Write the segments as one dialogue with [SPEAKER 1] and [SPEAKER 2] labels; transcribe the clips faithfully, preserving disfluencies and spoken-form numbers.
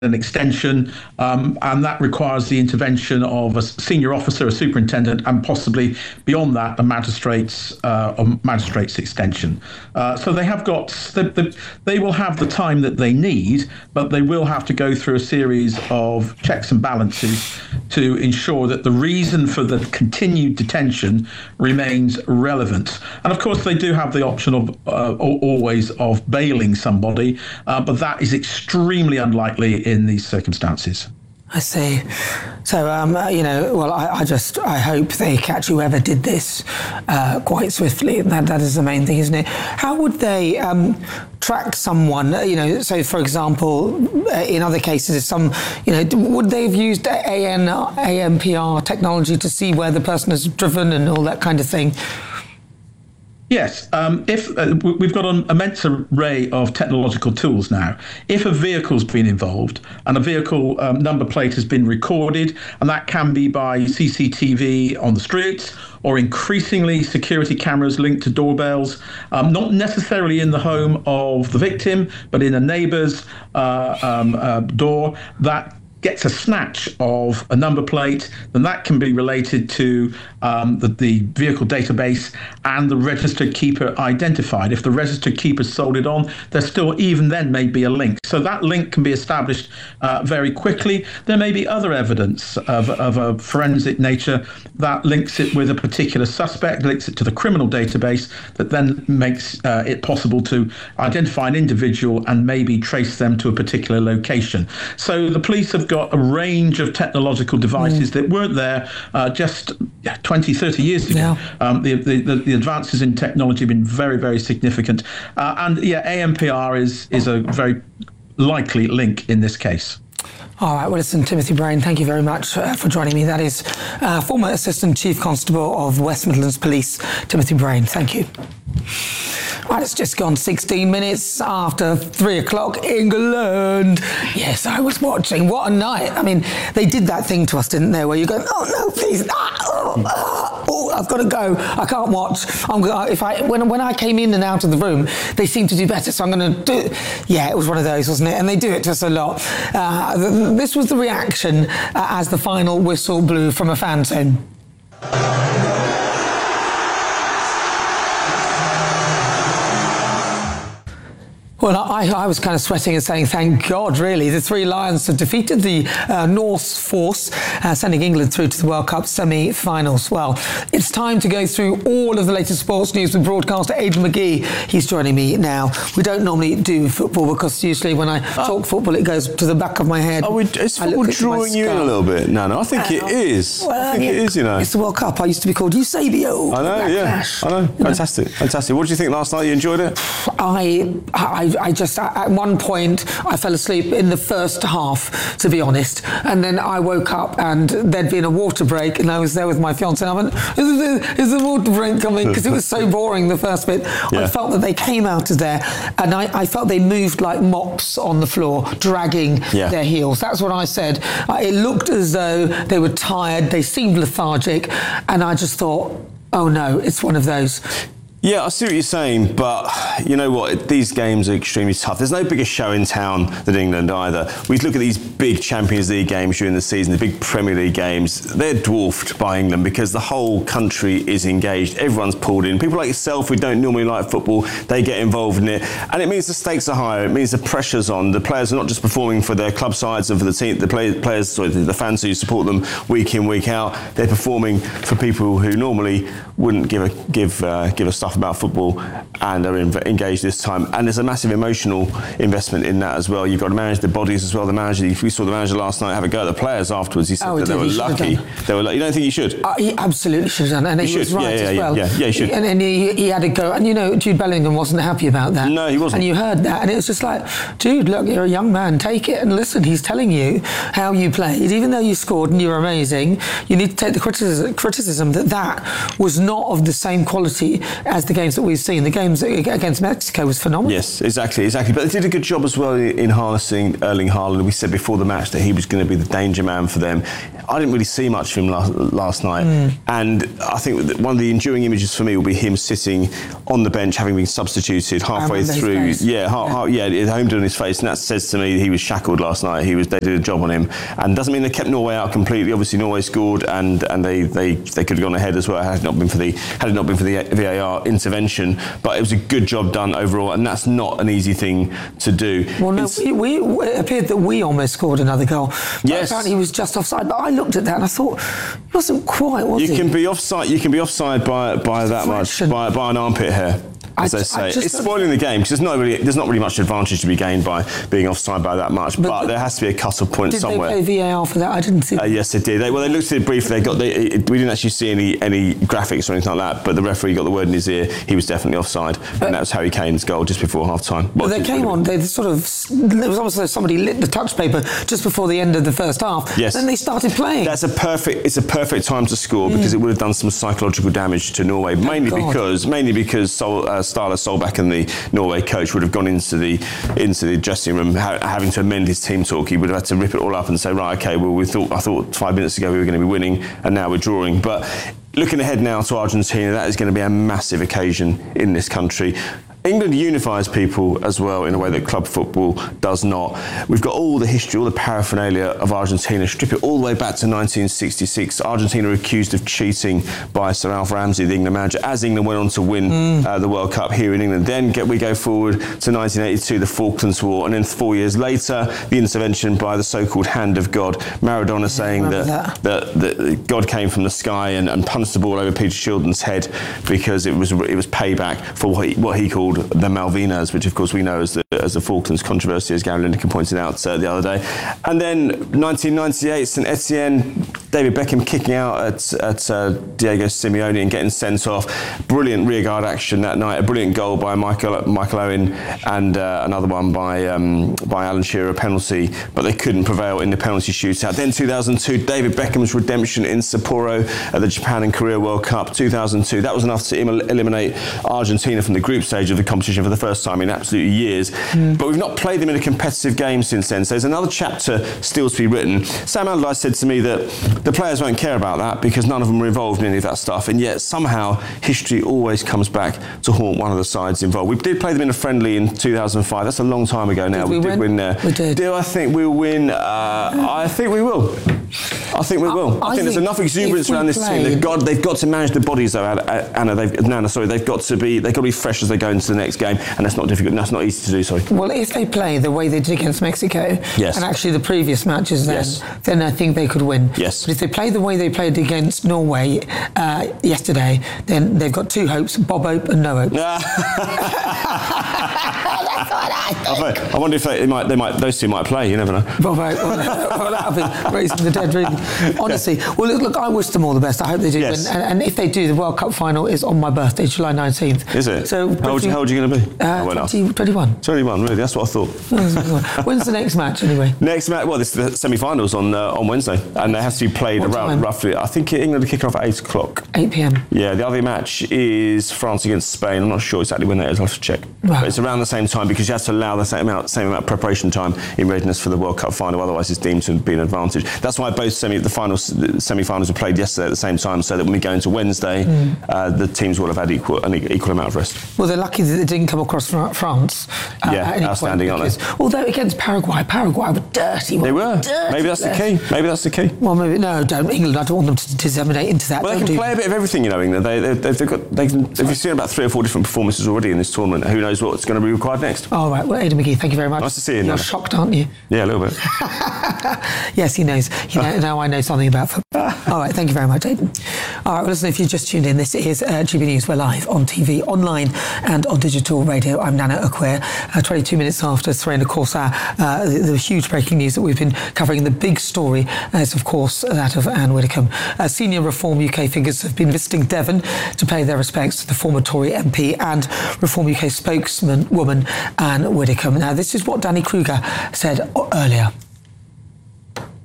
[SPEAKER 1] an extension, um, and that requires the intervention of a senior officer, a superintendent, and possibly beyond that, a magistrate's uh, or magistrate's extension. Uh, so they have got, they, they, they will have the time that they need, but they will have to go through a series of checks and balances to ensure that the reason for the continued detention remains relevant. And of course, they do have the option of uh, always of bailing somebody, uh, but that is extremely unlikely in these circumstances.
[SPEAKER 2] I see. So, um, you know, well, I, I just, I hope they catch whoever did this uh, quite swiftly. That That is the main thing, isn't it? How would they um, track someone, you know, so for example, in other cases, if some, you know, would they have used A M P R technology to see where the person has driven and all that kind of thing?
[SPEAKER 1] Yes, um, if uh, we've got an immense array of technological tools now. If a vehicle's been involved and a vehicle um, number plate has been recorded, and that can be by C C T V on the streets, or increasingly security cameras linked to doorbells, um, not necessarily in the home of the victim, but in a neighbour's uh, um, uh, door, that gets a snatch of a number plate, then that can be related to um, the, the vehicle database and the registered keeper identified. If the registered keeper sold it on, there still even then may be a link. So that link can be established uh, very quickly. There may be other evidence of, of a forensic nature that links it with a particular suspect, links it to the criminal database, that then makes uh, it possible to identify an individual and maybe trace them to a particular location. So the police have got a range of technological devices mm. that weren't there uh, just twenty, thirty years ago. Yeah. Um, the, the, the advances in technology have been very, very significant. Uh, and yeah, A M P R is, is a very likely link in this case.
[SPEAKER 2] All right, well, listen, Timothy Brain, thank you very much uh, for joining me. That is uh, former Assistant Chief Constable of West Midlands Police, Timothy Brain. Thank you. Right, it's just gone sixteen minutes after three o'clock, England. Yes, I was watching. What a night. I mean, they did that thing to us, didn't they, where you go, oh, no, please. Ah, oh, ah, oh, I've got to go. I can't watch. I'm gonna, if I when, when I came in and out of the room, they seemed to do better, so I'm going to do it. Yeah, it was one of those, wasn't it? And they do it to us a lot. Uh, this was the reaction uh, as the final whistle blew from a fan zone. Well, I, I was kind of sweating and saying, thank God, really. The Three Lions have defeated the uh, Norse force, uh, sending England through to the World Cup semi-finals. Well, it's time to go through all of the latest sports news with broadcaster Aidan McGee. He's joining me now. We don't normally do football because usually when I oh. talk football, it goes to the back of my head.
[SPEAKER 3] Oh, is football drawing you in a little bit? No, no, I think uh, it is. Well, I think yeah, it is, you know.
[SPEAKER 2] It's the World Cup. I used to be called Eusebio.
[SPEAKER 3] I know, yeah. Clash. I know. Fantastic, you know? Fantastic. What did you think last night? You enjoyed it?
[SPEAKER 2] I... I I just, at one point, I fell asleep in the first half, to be honest. And then I woke up and there'd been a water break and I was there with my fiancée and I went, is the, is the water break coming? Because it was so boring, the first bit. Yeah. I felt that they came out of there and I, I felt they moved like mops on the floor, dragging yeah. their heels. That's what I said. Uh, it looked as though they were tired, they seemed lethargic, and I just thought, oh no, it's one of those.
[SPEAKER 3] Yeah, I see what you're saying, but you know what? These games are extremely tough. There's no bigger show in town than England either. We look at these big Champions League games during the season, the big Premier League games. They're dwarfed by England because the whole country is engaged. Everyone's pulled in. People like yourself who don't normally like football, they get involved in it. And it means the stakes are higher. It means the pressure's on. The players are not just performing for their club sides and for the team, the play, players, sorry, the fans who support them week in, week out. They're performing for people who normally wouldn't give a, give, uh, give a stuff about football and are in, engaged this time, and there's a massive emotional investment in that as well. You've got to manage the bodies as well. The manager, we saw the manager last night have a go at the players afterwards. He said oh, that they were lucky. They were. You don't think he should?
[SPEAKER 2] Uh, he absolutely should have done, and he, he was right
[SPEAKER 3] yeah, yeah,
[SPEAKER 2] as well.
[SPEAKER 3] Yeah, yeah, yeah, he should.
[SPEAKER 2] And, and he, he had a go, and you know, Jude Bellingham wasn't happy about that.
[SPEAKER 3] No, he wasn't.
[SPEAKER 2] And you heard that, and it was just like, Jude, look, you're a young man. Take it and listen. He's telling you how you played, even though you scored and you were amazing. You need to take the criticism, criticism that that was not of the same quality as as the games that we've seen. The games against Mexico was phenomenal.
[SPEAKER 3] Yes, exactly, exactly. But they did a good job as well in harnessing Erling Haaland. We said before the match that he was going to be the danger man for them. I didn't really see much of him last, last night. Mm. And I think that one of the enduring images for me will be him sitting on the bench, having been substituted halfway through. Yeah, ha- ha- yeah, it homed on his face. And that says to me he was shackled last night. He was. They did a job on him. And doesn't mean they kept Norway out completely. Obviously, Norway scored and, and they, they, they could have gone ahead as well had it not been for the had it not been for the V A R intervention. But it was a good job done overall, and that's not an easy thing to do.
[SPEAKER 2] Well, no, we, we, it appeared that we almost scored another goal. But
[SPEAKER 3] yes.
[SPEAKER 2] Apparently he was just offside. But I looked at that and I thought, he wasn't quite, was
[SPEAKER 3] you
[SPEAKER 2] he?
[SPEAKER 3] You can be offside. You can be offside by by that much, by, by an armpit hair. As I, they say, it's spoiling the game because there's not really there's not really much advantage to be gained by being offside by that much. But, but there has to be a cut-off point
[SPEAKER 2] did
[SPEAKER 3] somewhere.
[SPEAKER 2] Did they play V A R for that? I didn't see.
[SPEAKER 3] Uh, yes, they did. They, well, they looked at it briefly. They got. They, it, we didn't actually see any any graphics or anything like that. But the referee got the word in his ear. He was definitely offside, but, and that was Harry Kane's goal just before half-time.
[SPEAKER 2] But they came on. They sort of. It was almost like somebody lit the touch paper just before the end of the first half.
[SPEAKER 3] Yes.
[SPEAKER 2] Then they started playing.
[SPEAKER 3] That's a perfect. It's a perfect time to score mm. because it would have done some psychological damage to Norway. Mainly oh, because mainly because Sol, uh, Ståle Solbakken and the Norway coach would have gone into the into the dressing room ha- having to amend his team talk. He would have had to rip it all up and say, right, okay, well, we thought I thought five minutes ago we were going to be winning, and now we're drawing. But looking ahead now to Argentina, that is going to be a massive occasion in this country. England unifies people as well in a way that club football does not. We've got all the history, all the paraphernalia of Argentina. Strip it all the way back to nineteen sixty-six. Argentina are accused of cheating by Sir Alf Ramsey, the England manager, as England went on to win mm. uh, the World Cup here in England. Then get, we go forward to nineteen eighty-two, the Falklands War, and then four years later, the intervention by the so-called hand of God. Maradona saying that that. that that God came from the sky and, and punched the ball over Peter Shilton's head because it was it was payback for what he, what he called the Malvinas, which of course we know as the, as the Falklands controversy, as Gary Lineker pointed out uh, the other day. And then nineteen ninety-eight, Saint Etienne, David Beckham kicking out at, at uh, Diego Simeone and getting sent off. Brilliant rearguard action that night, a brilliant goal by Michael Michael Owen and uh, another one by um, by Alan Shearer, a penalty, but they couldn't prevail in the penalty shootout. Then two thousand two, David Beckham's redemption in Sapporo at the Japan and Korea World Cup two thousand two. That was enough to im- eliminate Argentina from the group stage of the competition for the first time in absolute years. Mm. But we've not played them in a competitive game since then. So there's another chapter still to be written. Sam Allardyce said to me that the players won't care about that because none of them were involved in any of that stuff. And yet somehow history always comes back to haunt one of the sides involved. We did play them in a friendly in two thousand five. That's a long time ago now.
[SPEAKER 2] Did we,
[SPEAKER 3] we
[SPEAKER 2] win?
[SPEAKER 3] did win there.
[SPEAKER 2] We did.
[SPEAKER 3] Do I think we'll win? Uh, I think we will. I think we will. I, I, I think, think there's enough exuberance around this team. They've got they've got to manage the bodies though, Anna. They've, Nana, sorry, they've got to be they've got to be fresh as they go into the next game, and that's not difficult. That's not easy to do. Sorry.
[SPEAKER 2] Well, if they play the way they did against Mexico,
[SPEAKER 3] yes.
[SPEAKER 2] and actually the previous matches, then
[SPEAKER 3] yes.
[SPEAKER 2] then I think they could win.
[SPEAKER 3] Yes.
[SPEAKER 2] But if they play the way they played against Norway uh, yesterday, then they've got two hopes: Bob Hope and no hope. That's what I think.
[SPEAKER 3] I wonder if they, they might they might those two might play. You never know.
[SPEAKER 2] Bob Hope. Well, that'll be raising the dead. Really. Honestly, yeah. well, look, look, I wish them all the best. I hope they do
[SPEAKER 3] yes.
[SPEAKER 2] win. And, and if they do, the World Cup final is on my birthday, July nineteenth.
[SPEAKER 3] Is it?
[SPEAKER 2] So
[SPEAKER 3] how old, how old are you going to be?
[SPEAKER 2] Uh, twenty, twenty-one.
[SPEAKER 3] twenty-one, really? That's what I thought.
[SPEAKER 2] When's the next match, anyway?
[SPEAKER 3] Next match, well, this is the semi-finals on uh, on Wednesday, and they have to be played
[SPEAKER 2] what
[SPEAKER 3] around
[SPEAKER 2] time?
[SPEAKER 3] roughly. I think England are kicking off at eight o'clock.
[SPEAKER 2] eight p.m.
[SPEAKER 3] Yeah, the other match is France against Spain. I'm not sure exactly when that is. I'll have to check. Right. But it's around the same time because you have to allow the same amount, same amount of preparation time in readiness for the World Cup final. Otherwise, it's deemed to be an advantage. That's why both semi the finals the semi-finals were played yesterday at the same time, so that when we go into Wednesday, mm. uh, the teams will have had equal an equal amount of rest.
[SPEAKER 2] Well, they're lucky that they didn't come across France. Uh,
[SPEAKER 3] yeah,
[SPEAKER 2] at any
[SPEAKER 3] outstanding,
[SPEAKER 2] point because,
[SPEAKER 3] aren't they?
[SPEAKER 2] Although against Paraguay, Paraguay were dirty.
[SPEAKER 3] They were.
[SPEAKER 2] Dirty
[SPEAKER 3] maybe that's
[SPEAKER 2] players.
[SPEAKER 3] the key. Maybe that's the key.
[SPEAKER 2] Well, maybe no. Don't England. I don't want them to disseminate into that.
[SPEAKER 3] Well,
[SPEAKER 2] don't
[SPEAKER 3] they can
[SPEAKER 2] do.
[SPEAKER 3] play a bit of everything, you know. England. They, they, they've, they've got. They can, if you've seen about three or four different performances already in this tournament, who knows what's going to be required next?
[SPEAKER 2] All right. Well, Aidan McGee, thank you very much.
[SPEAKER 3] Nice to see you.
[SPEAKER 2] You're
[SPEAKER 3] Nana.
[SPEAKER 2] shocked, aren't you?
[SPEAKER 3] Yeah, a little bit.
[SPEAKER 2] Yes, he knows. You know, now I know something about football. All right, thank you very much, Aidan. All right, well, listen, if you just tuned in, this is uh, G B News. We're live on T V, online and on digital radio. I'm Nana Okwir. Uh, twenty-two minutes after three, and of course, our, uh, the, the huge breaking news that we've been covering, the big story is, of course, that of Anne Widdecombe. Uh, senior Reform U K figures have been visiting Devon to pay their respects to the former Tory M P and Reform U K spokesman woman Anne Widdecombe. Now, this is what Danny Kruger said earlier.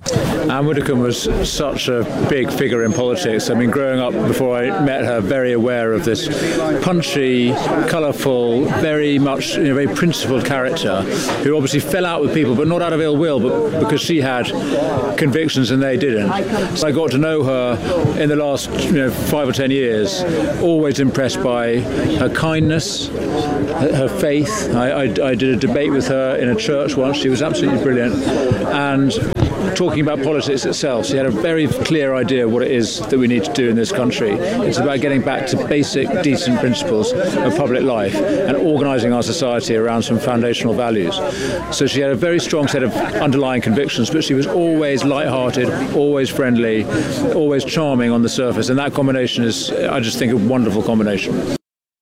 [SPEAKER 4] Anne Widdecombe was such a big figure in politics. I mean, growing up before I met her, very aware of this punchy, colourful, very much, you know, very principled character who obviously fell out with people, but not out of ill will, but because she had convictions and they didn't. So I got to know her in the last, you know, five or ten years, always impressed by her kindness, her faith. I, I, I did a debate with her in a church once. She was absolutely brilliant. And talking about politics itself, she had a very clear idea of what it is that we need to do in this country. It's about getting back to basic, decent principles of public life and organising our society around some foundational values. So she had a very strong set of underlying convictions, but she was always light-hearted, always friendly, always charming on the surface, and that combination is, I just think, a wonderful combination.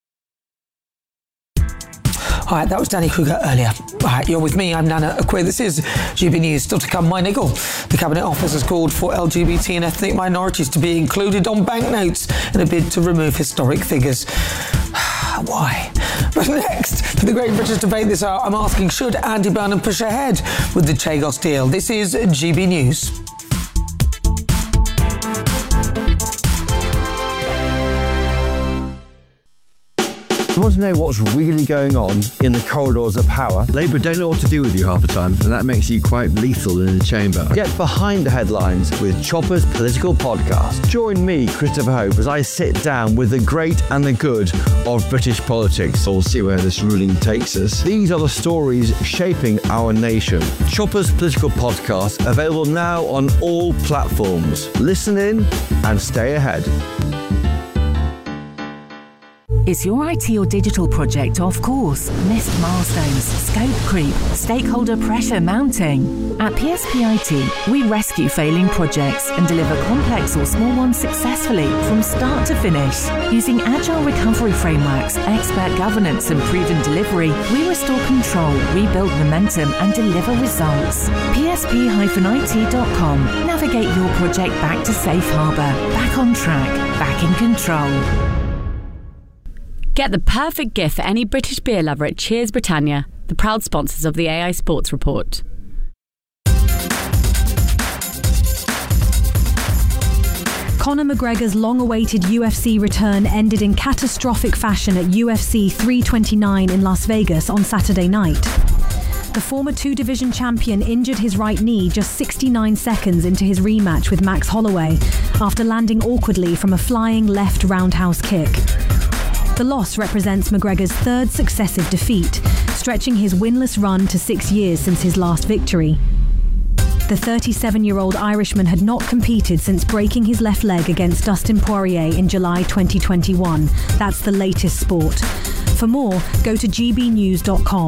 [SPEAKER 2] All right, that was Danny Kruger earlier. All right, you're with me, I'm Nana Akwe. This is G B News. Still to come, my niggle. The Cabinet Office has called for L G B T and ethnic minorities to be included on banknotes in a bid to remove historic figures. Why? But next, for the Great British Debate this hour, I'm asking, should Andy Burnham push ahead with the Chagos deal? This is G B News.
[SPEAKER 5] You want to know what's really going on in the corridors of power? Labour don't know what to do with you half the time, and that makes you quite lethal in the chamber. Get behind the headlines with Chopper's Political Podcast. Join me, Christopher Hope, as I sit down with the great and the good of British politics. We'll see where this ruling takes us. These are the stories shaping our nation. Chopper's Political Podcast, available now on all platforms. Listen in and stay ahead.
[SPEAKER 6] Is your I T or digital project off course? Missed milestones, scope creep, stakeholder pressure mounting? At P S P I T, we rescue failing projects and deliver complex or small ones successfully from start to finish. Using agile recovery frameworks, expert governance and proven delivery, we restore control, rebuild momentum and deliver results. P S P I T dot com. Navigate your project back to safe harbour, back on track, back in control.
[SPEAKER 7] Get the perfect gift for any British beer lover at Cheers Britannia, the proud sponsors of the A I Sports Report.
[SPEAKER 8] Conor McGregor's long-awaited U F C return ended in catastrophic fashion at U F C three twenty-nine in Las Vegas on Saturday night. The former two-division champion injured his right knee just sixty-nine seconds into his rematch with Max Holloway after landing awkwardly from a flying left roundhouse kick. The loss represents McGregor's third successive defeat, stretching his winless run to six years since his last victory. The thirty-seven-year-old Irishman had not competed since breaking his left leg against Dustin Poirier in July twenty twenty-one. That's the latest sport. For more, go to g b news dot com.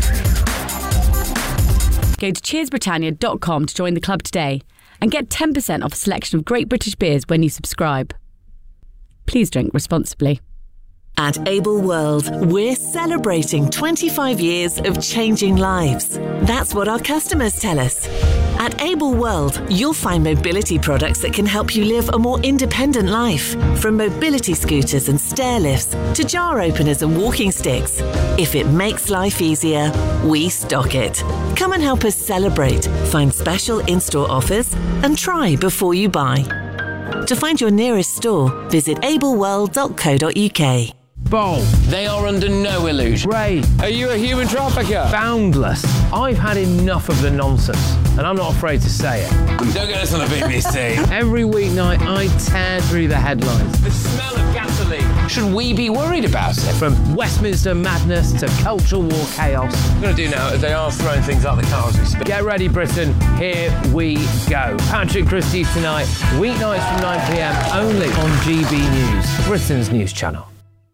[SPEAKER 7] Go to cheers britannia dot com to join the club today and get ten percent off a selection of great British beers when you subscribe. Please drink responsibly.
[SPEAKER 9] At Able World, we're celebrating twenty-five years of changing lives. That's what our customers tell us. At Able World, you'll find mobility products that can help you live a more independent life. From mobility scooters and stair lifts to jar openers and walking sticks. If it makes life easier, we stock it. Come and help us celebrate, find special in-store offers, and try before you buy. To find your nearest store, visit able world dot co dot u k.
[SPEAKER 10] Bold. They are under no illusion. Ray. Are you a human trafficker? Boundless. I've had enough of the nonsense, and I'm not afraid to say it.
[SPEAKER 11] Don't get us on a B B C.
[SPEAKER 10] Every weeknight, I tear through the headlines.
[SPEAKER 11] The smell of gasoline. Should we be worried about it?
[SPEAKER 10] From Westminster madness to cultural war chaos.
[SPEAKER 11] What I'm going to do now is they are throwing things out the car as we speak.
[SPEAKER 10] Get ready, Britain. Here we go. Patrick Christie's tonight, weeknights from nine p m, only on G B News, Britain's news channel.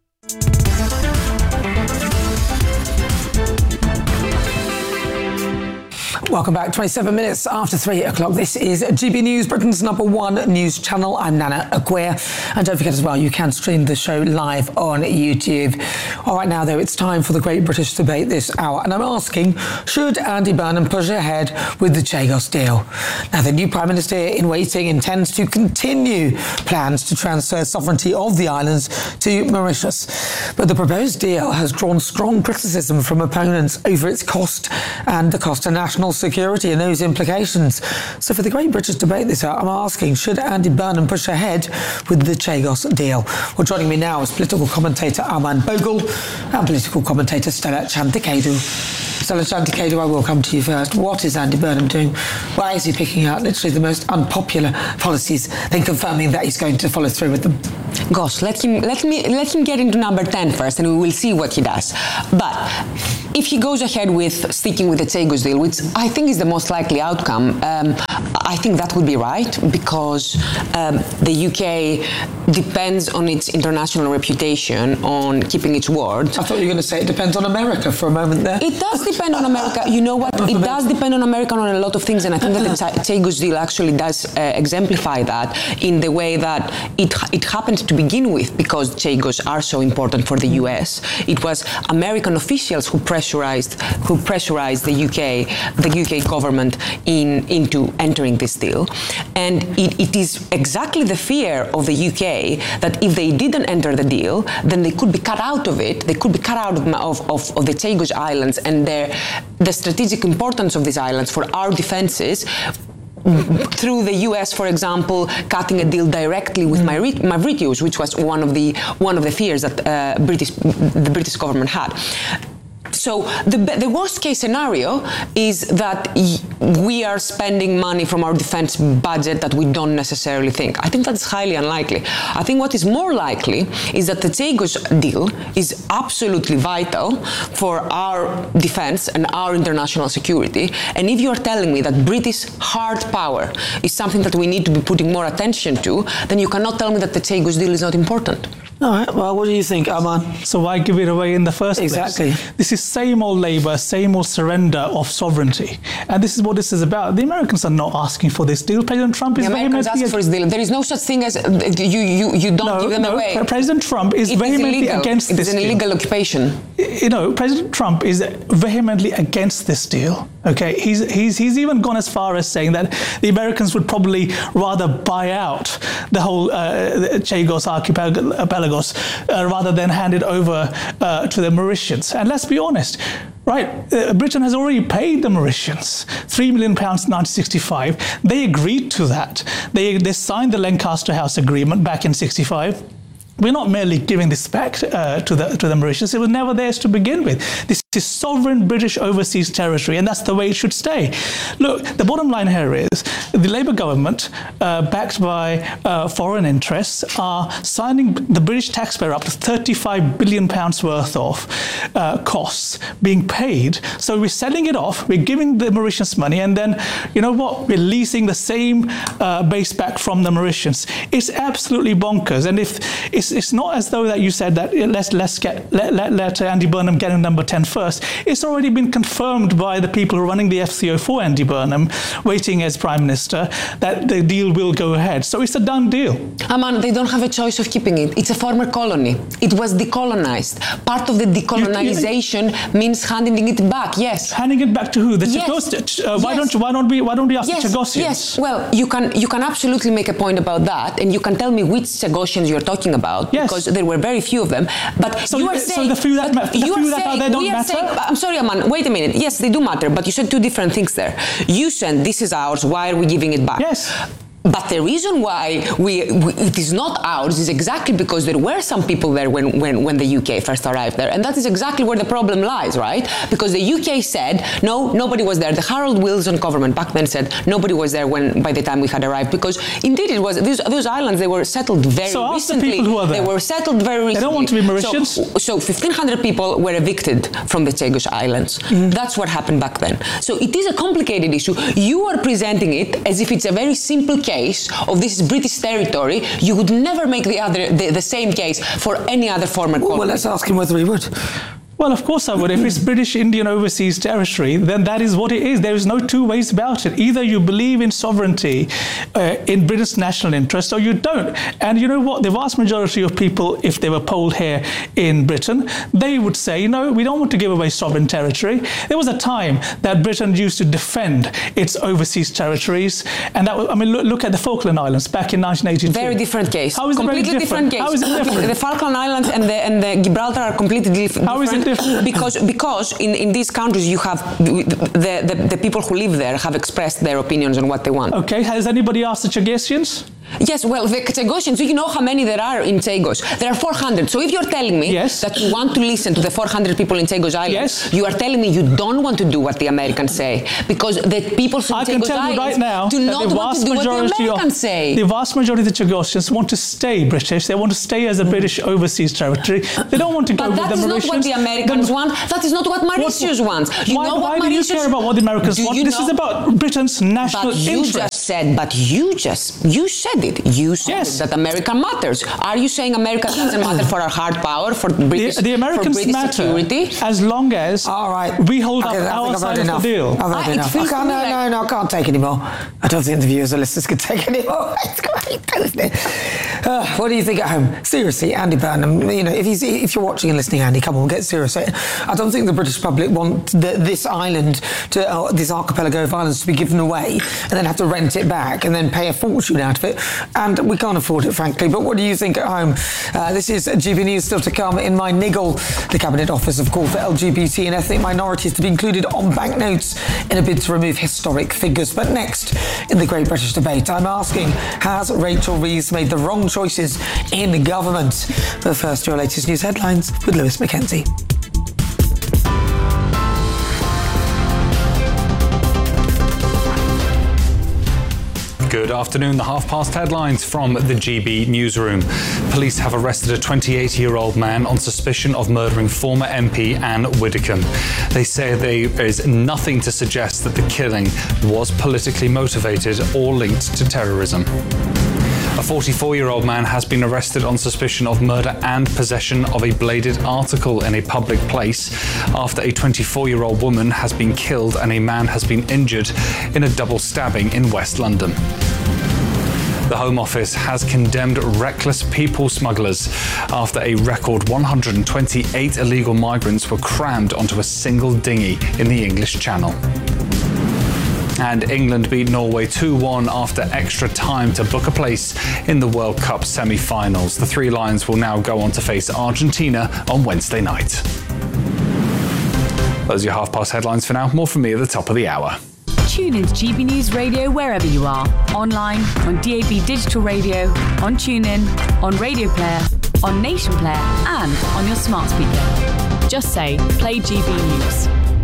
[SPEAKER 2] Welcome back. twenty-seven minutes after three o'clock. This is G B News, Britain's number one news channel. I'm Nana Akwe. And don't forget as well, you can stream the show live on YouTube. All right, now though, it's time for the Great British Debate this hour. And I'm asking, should Andy Burnham push ahead with the Chagos deal? Now, the new Prime Minister in waiting intends to continue plans to transfer sovereignty of the islands to Mauritius. But the proposed deal has drawn strong criticism from opponents over its cost and the cost to national security and those implications. So for the Great British debate this hour, I'm asking, should Andy Burnham push ahead with the Chagos deal? Well, joining me now is political commentator Arman Bogle and political commentator Stella Chantikadu. Stella Chantikadu, I will come to you first. What is Andy Burnham doing? Why is he picking out literally the most unpopular policies, then confirming that he's going to follow through with them?
[SPEAKER 12] Gosh, let him let me let him get into number ten first, and we will see what he does. But if he goes ahead with sticking with the Chagos deal, which I think is the most likely outcome, um, I think that would be right, because um, the U K depends on its international reputation on keeping its word.
[SPEAKER 2] I thought you were going to say it depends on America for a moment there.
[SPEAKER 12] It does depend on America. You know what? It does depend on America on a lot of things, and I think that the Chagos deal actually does uh, exemplify that in the way that it it happened to begin with, because Chagos are so important for the U S. It was American officials who pressurized who pressurized the U K, the U K government in into entering this deal, and it, it is exactly the fear of the U K that if they didn't enter the deal, then they could be cut out of it. They could be cut out of of, of, of the Chagos Islands and their the strategic importance of these islands for our defenses, through the U S, for example, cutting a deal directly with mm. Mauritius, which was one of the one of the fears that uh, British the British government had. So the, the worst case scenario is that we are spending money from our defense budget that we don't necessarily think. I think that's highly unlikely. I think what is more likely is that the Chagos deal is absolutely vital for our defense and our international security. And if you are telling me that British hard power is something that we need to be putting more attention to, then you cannot tell me that the Chagos deal is not important.
[SPEAKER 2] All right, well, what do you think, Arman?
[SPEAKER 13] So why give it away in the first
[SPEAKER 2] exactly.
[SPEAKER 13] place? This is same old Labour, same old surrender of sovereignty. And this is what this is about. The Americans are not asking for this deal. President Trump is
[SPEAKER 12] the Americans
[SPEAKER 13] vehemently...
[SPEAKER 12] ask for this deal. There is no such thing as uh, you, you, you don't
[SPEAKER 13] no,
[SPEAKER 12] give them
[SPEAKER 13] no,
[SPEAKER 12] away.
[SPEAKER 13] President Trump is
[SPEAKER 12] it
[SPEAKER 13] vehemently
[SPEAKER 12] is
[SPEAKER 13] against
[SPEAKER 12] it
[SPEAKER 13] this
[SPEAKER 12] deal. It is an illegal occupation.
[SPEAKER 13] You know, President Trump is vehemently against this deal. Okay, he's, he's, he's even gone as far as saying that the Americans would probably rather buy out the whole uh, Chagos archipelagos uh, rather than hand it over uh, to the Mauritians. And let's be honest, right, uh, Britain has already paid the Mauritians three million pounds in nineteen sixty-five. They agreed to that. They, they signed the Lancaster House Agreement back in sixty-five. We're not merely giving this back uh, to the to the Mauritians. It was never theirs to begin with. This is sovereign British overseas territory, and that's the way it should stay. Look, the bottom line here is the Labour government, uh, backed by uh, foreign interests, are signing the British taxpayer up to thirty-five billion pounds worth of uh, costs being paid. So we're selling it off, we're giving the Mauritians money, and then, you know what, we're leasing the same uh, base back from the Mauritians. It's absolutely bonkers. And if it's It's not as though that you said that let's let's get let let, let Andy Burnham get in number ten first. It's already been confirmed by the people who are running the F C O for Andy Burnham, waiting as Prime Minister, that the deal will go ahead. So it's a done deal.
[SPEAKER 12] Aman, they don't have a choice of keeping it. It's a former colony. It was decolonized. Part of the decolonization you, you, means handing it back. Yes.
[SPEAKER 13] Handing it back to who? The
[SPEAKER 12] yes.
[SPEAKER 13] Chagosians. Uh, why
[SPEAKER 12] yes.
[SPEAKER 13] don't why don't we why don't we ask
[SPEAKER 12] yes.
[SPEAKER 13] the Chagosians?
[SPEAKER 12] Yes. Well, you can you can absolutely make a point about that, and you can tell me which Chagosians you're talking about.
[SPEAKER 13] Yes.
[SPEAKER 12] Because there were very few of them. But
[SPEAKER 13] so,
[SPEAKER 12] you are
[SPEAKER 13] so
[SPEAKER 12] saying...
[SPEAKER 13] the few that, the
[SPEAKER 12] you
[SPEAKER 13] few
[SPEAKER 12] are
[SPEAKER 13] that
[SPEAKER 12] saying,
[SPEAKER 13] are there don't
[SPEAKER 12] we are
[SPEAKER 13] matter?
[SPEAKER 12] Saying, I'm sorry, Aman, wait a minute. Yes, they do matter, but you said two different things there. You said, this is ours, why are we giving it back?
[SPEAKER 13] Yes.
[SPEAKER 12] But the reason why we, we, it is not ours is exactly because there were some people there when, when, when the U K first arrived there. And that is exactly where the problem lies, right? Because the U K said, no, nobody was there. The Harold Wilson government back then said nobody was there when by the time we had arrived. Because indeed it was, these, those islands, they were settled very
[SPEAKER 13] so
[SPEAKER 12] recently.
[SPEAKER 13] The people who are there.
[SPEAKER 12] They were settled very recently.
[SPEAKER 13] They don't want to be Mauritians.
[SPEAKER 12] So, so fifteen hundred people were evicted from the Chagos Islands. Mm. That's what happened back then. So it is a complicated issue. You are presenting it as if it's a very simple case of this is British territory. You would never make the other the, the same case for any other former colony.
[SPEAKER 2] Well, let's ask him whether he would.
[SPEAKER 13] Well, of course I would. If it's British Indian overseas territory, then that is what it is. There is no two ways about it. Either you believe in sovereignty uh, in British national interest, or you don't. And you know what? The vast majority of people, if they were polled here in Britain, they would say, no, we don't want to give away sovereign territory. There was a time that Britain used to defend its overseas territories. And that was, I mean, look, look at the Falkland Islands back in nineteen eighty-two.
[SPEAKER 12] Very different case.
[SPEAKER 13] How is
[SPEAKER 12] completely
[SPEAKER 13] it very different?
[SPEAKER 12] different case.
[SPEAKER 13] How is it different?
[SPEAKER 12] The Falkland Islands and the, and the Gibraltar are completely dif-
[SPEAKER 13] How
[SPEAKER 12] different.
[SPEAKER 13] Is it different.
[SPEAKER 12] because because in, in these countries you have the, the the people who live there have expressed their opinions on what they want.
[SPEAKER 13] Okay, has anybody asked the Chagossians?
[SPEAKER 12] Yes, well, the Chagossians, do you know how many there are in Chagos? There are four hundred. So if you're telling me
[SPEAKER 13] yes.
[SPEAKER 12] that you want to listen to the four hundred people in Chagos Island,
[SPEAKER 13] yes.
[SPEAKER 12] you are telling me you don't want to do what the Americans say, because the people in
[SPEAKER 13] I
[SPEAKER 12] Chagos
[SPEAKER 13] can tell
[SPEAKER 12] Islands
[SPEAKER 13] you right now
[SPEAKER 12] do
[SPEAKER 13] that
[SPEAKER 12] not
[SPEAKER 13] the
[SPEAKER 12] want
[SPEAKER 13] vast
[SPEAKER 12] to do what the
[SPEAKER 13] majority
[SPEAKER 12] Americans
[SPEAKER 13] of,
[SPEAKER 12] say.
[SPEAKER 13] The vast majority of the Chagossians want to stay British. They want to stay as a British overseas territory. They don't want to go
[SPEAKER 12] but
[SPEAKER 13] with
[SPEAKER 12] that
[SPEAKER 13] the
[SPEAKER 12] is
[SPEAKER 13] Mauritians.
[SPEAKER 12] not what the Americans
[SPEAKER 13] the,
[SPEAKER 12] want. That is not what Mauritius
[SPEAKER 13] what,
[SPEAKER 12] wants. You
[SPEAKER 13] why
[SPEAKER 12] know what
[SPEAKER 13] why do you care about what the Americans
[SPEAKER 12] do
[SPEAKER 13] want?
[SPEAKER 12] You
[SPEAKER 13] this
[SPEAKER 12] know,
[SPEAKER 13] is about Britain's national
[SPEAKER 12] but you
[SPEAKER 13] interest.
[SPEAKER 12] Just said, but you just, you said it. You said
[SPEAKER 13] yes.
[SPEAKER 12] it, that America matters. Are you saying America doesn't matter for our hard power, for British,
[SPEAKER 13] the, the Americans
[SPEAKER 12] for British
[SPEAKER 13] matter
[SPEAKER 12] security?
[SPEAKER 13] As long as
[SPEAKER 2] All right.
[SPEAKER 13] we hold
[SPEAKER 2] okay,
[SPEAKER 13] up our side of
[SPEAKER 2] enough.
[SPEAKER 13] the deal.
[SPEAKER 2] I've had
[SPEAKER 12] I,
[SPEAKER 2] enough. I can't, no, no, no, I can't take any more. I don't think the viewers and listeners can take any more. It's great, isn't it? Uh, what do you think at home? Seriously, Andy Burnham, you know, if, he's, if you're watching and listening, Andy, come on, get serious. I don't think the British public want the, this island, to uh, this archipelago of islands to be given away and then have to rent it back and then pay a fortune out of it. And we can't afford it, frankly. But what do you think at home? Uh, this is G B News still to come. In my niggle, the Cabinet Office have called for L G B T and ethnic minorities to be included on banknotes in a bid to remove historic figures. But next, in the Great British Debate, I'm asking, has Rachel Reeves made the wrong choices in government? But first, your latest news headlines with Lewis Mackenzie.
[SPEAKER 14] Good afternoon. The half-past headlines from the G B Newsroom. Police have arrested a twenty-eight-year-old man on suspicion of murdering former M P Anne Widdecombe. They say there is nothing to suggest that the killing was politically motivated or linked to terrorism. A forty-four-year-old man has been arrested on suspicion of murder and possession of a bladed article in a public place after a twenty-four-year-old woman has been killed and a man has been injured in a double stabbing in West London. The Home Office has condemned reckless people smugglers after a record one hundred twenty-eight illegal migrants were crammed onto a single dinghy in the English Channel. And England beat Norway two one after extra time to book a place in the World Cup semi-finals. The Three Lions will now go on to face Argentina on Wednesday night. Those are your half-past headlines for now. More from me at the top of the hour.
[SPEAKER 7] Tune into G B News Radio wherever you are. Online, on D A B Digital Radio, on TuneIn, on Radio Player, on Nation Player, and on your smart speaker. Just say, play G B News.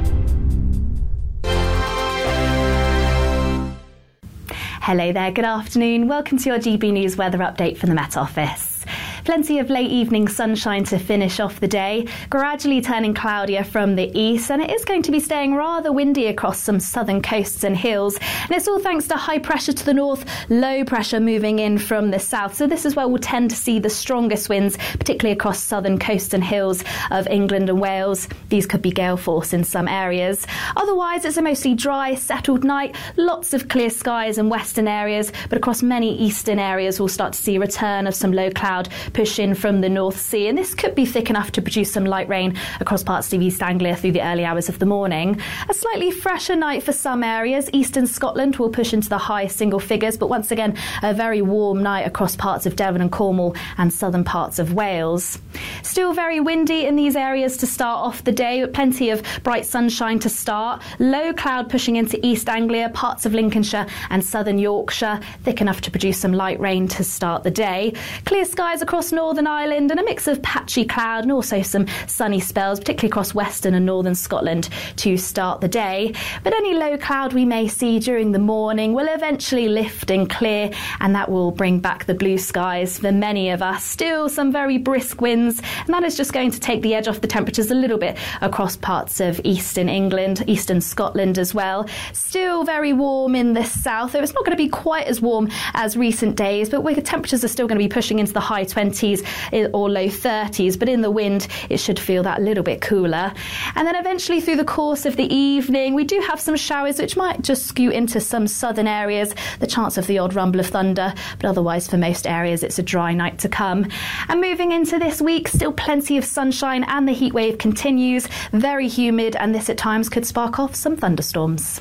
[SPEAKER 15] Hello there, good afternoon. Welcome to your G B News weather update from the Met Office. Plenty of late evening sunshine to finish off the day, gradually turning cloudier from the east, and it is going to be staying rather windy across some southern coasts and hills. And it's all thanks to high pressure to the north, low pressure moving in from the south. So this is where we'll tend to see the strongest winds, particularly across southern coasts and hills of England and Wales. These could be gale force in some areas. Otherwise, it's a mostly dry, settled night, lots of clear skies in western areas, but across many eastern areas we'll start to see a return of some low cloud push in from the North Sea, and this could be thick enough to produce some light rain across parts of East Anglia through the early hours of the morning. A slightly fresher night for some areas. Eastern Scotland will push into the high single figures, but once again a very warm night across parts of Devon and Cornwall and southern parts of Wales. Still very windy in these areas to start off the day, with plenty of bright sunshine to start. Low cloud pushing into East Anglia, parts of Lincolnshire and southern Yorkshire, thick enough to produce some light rain to start the day. Clear skies across Northern Ireland and a mix of patchy cloud and also some sunny spells, particularly across western and northern Scotland to start the day. But any low cloud we may see during the morning will eventually lift and clear, and that will bring back the blue skies for many of us. Still some very brisk winds, and that is just going to take the edge off the temperatures a little bit across parts of eastern England, eastern Scotland as well. Still very warm in the south, though it's not going to be quite as warm as recent days, but where temperatures are still going to be pushing into the high twenties or low thirties, but in the wind it should feel that little bit cooler. And then eventually through the course of the evening we do have some showers which might just skew into some southern areas, the chance of the odd rumble of thunder, but otherwise for most areas it's a dry night to come. And moving into this week, still plenty of sunshine and the heat wave continues, very humid, and this at times could spark off some thunderstorms.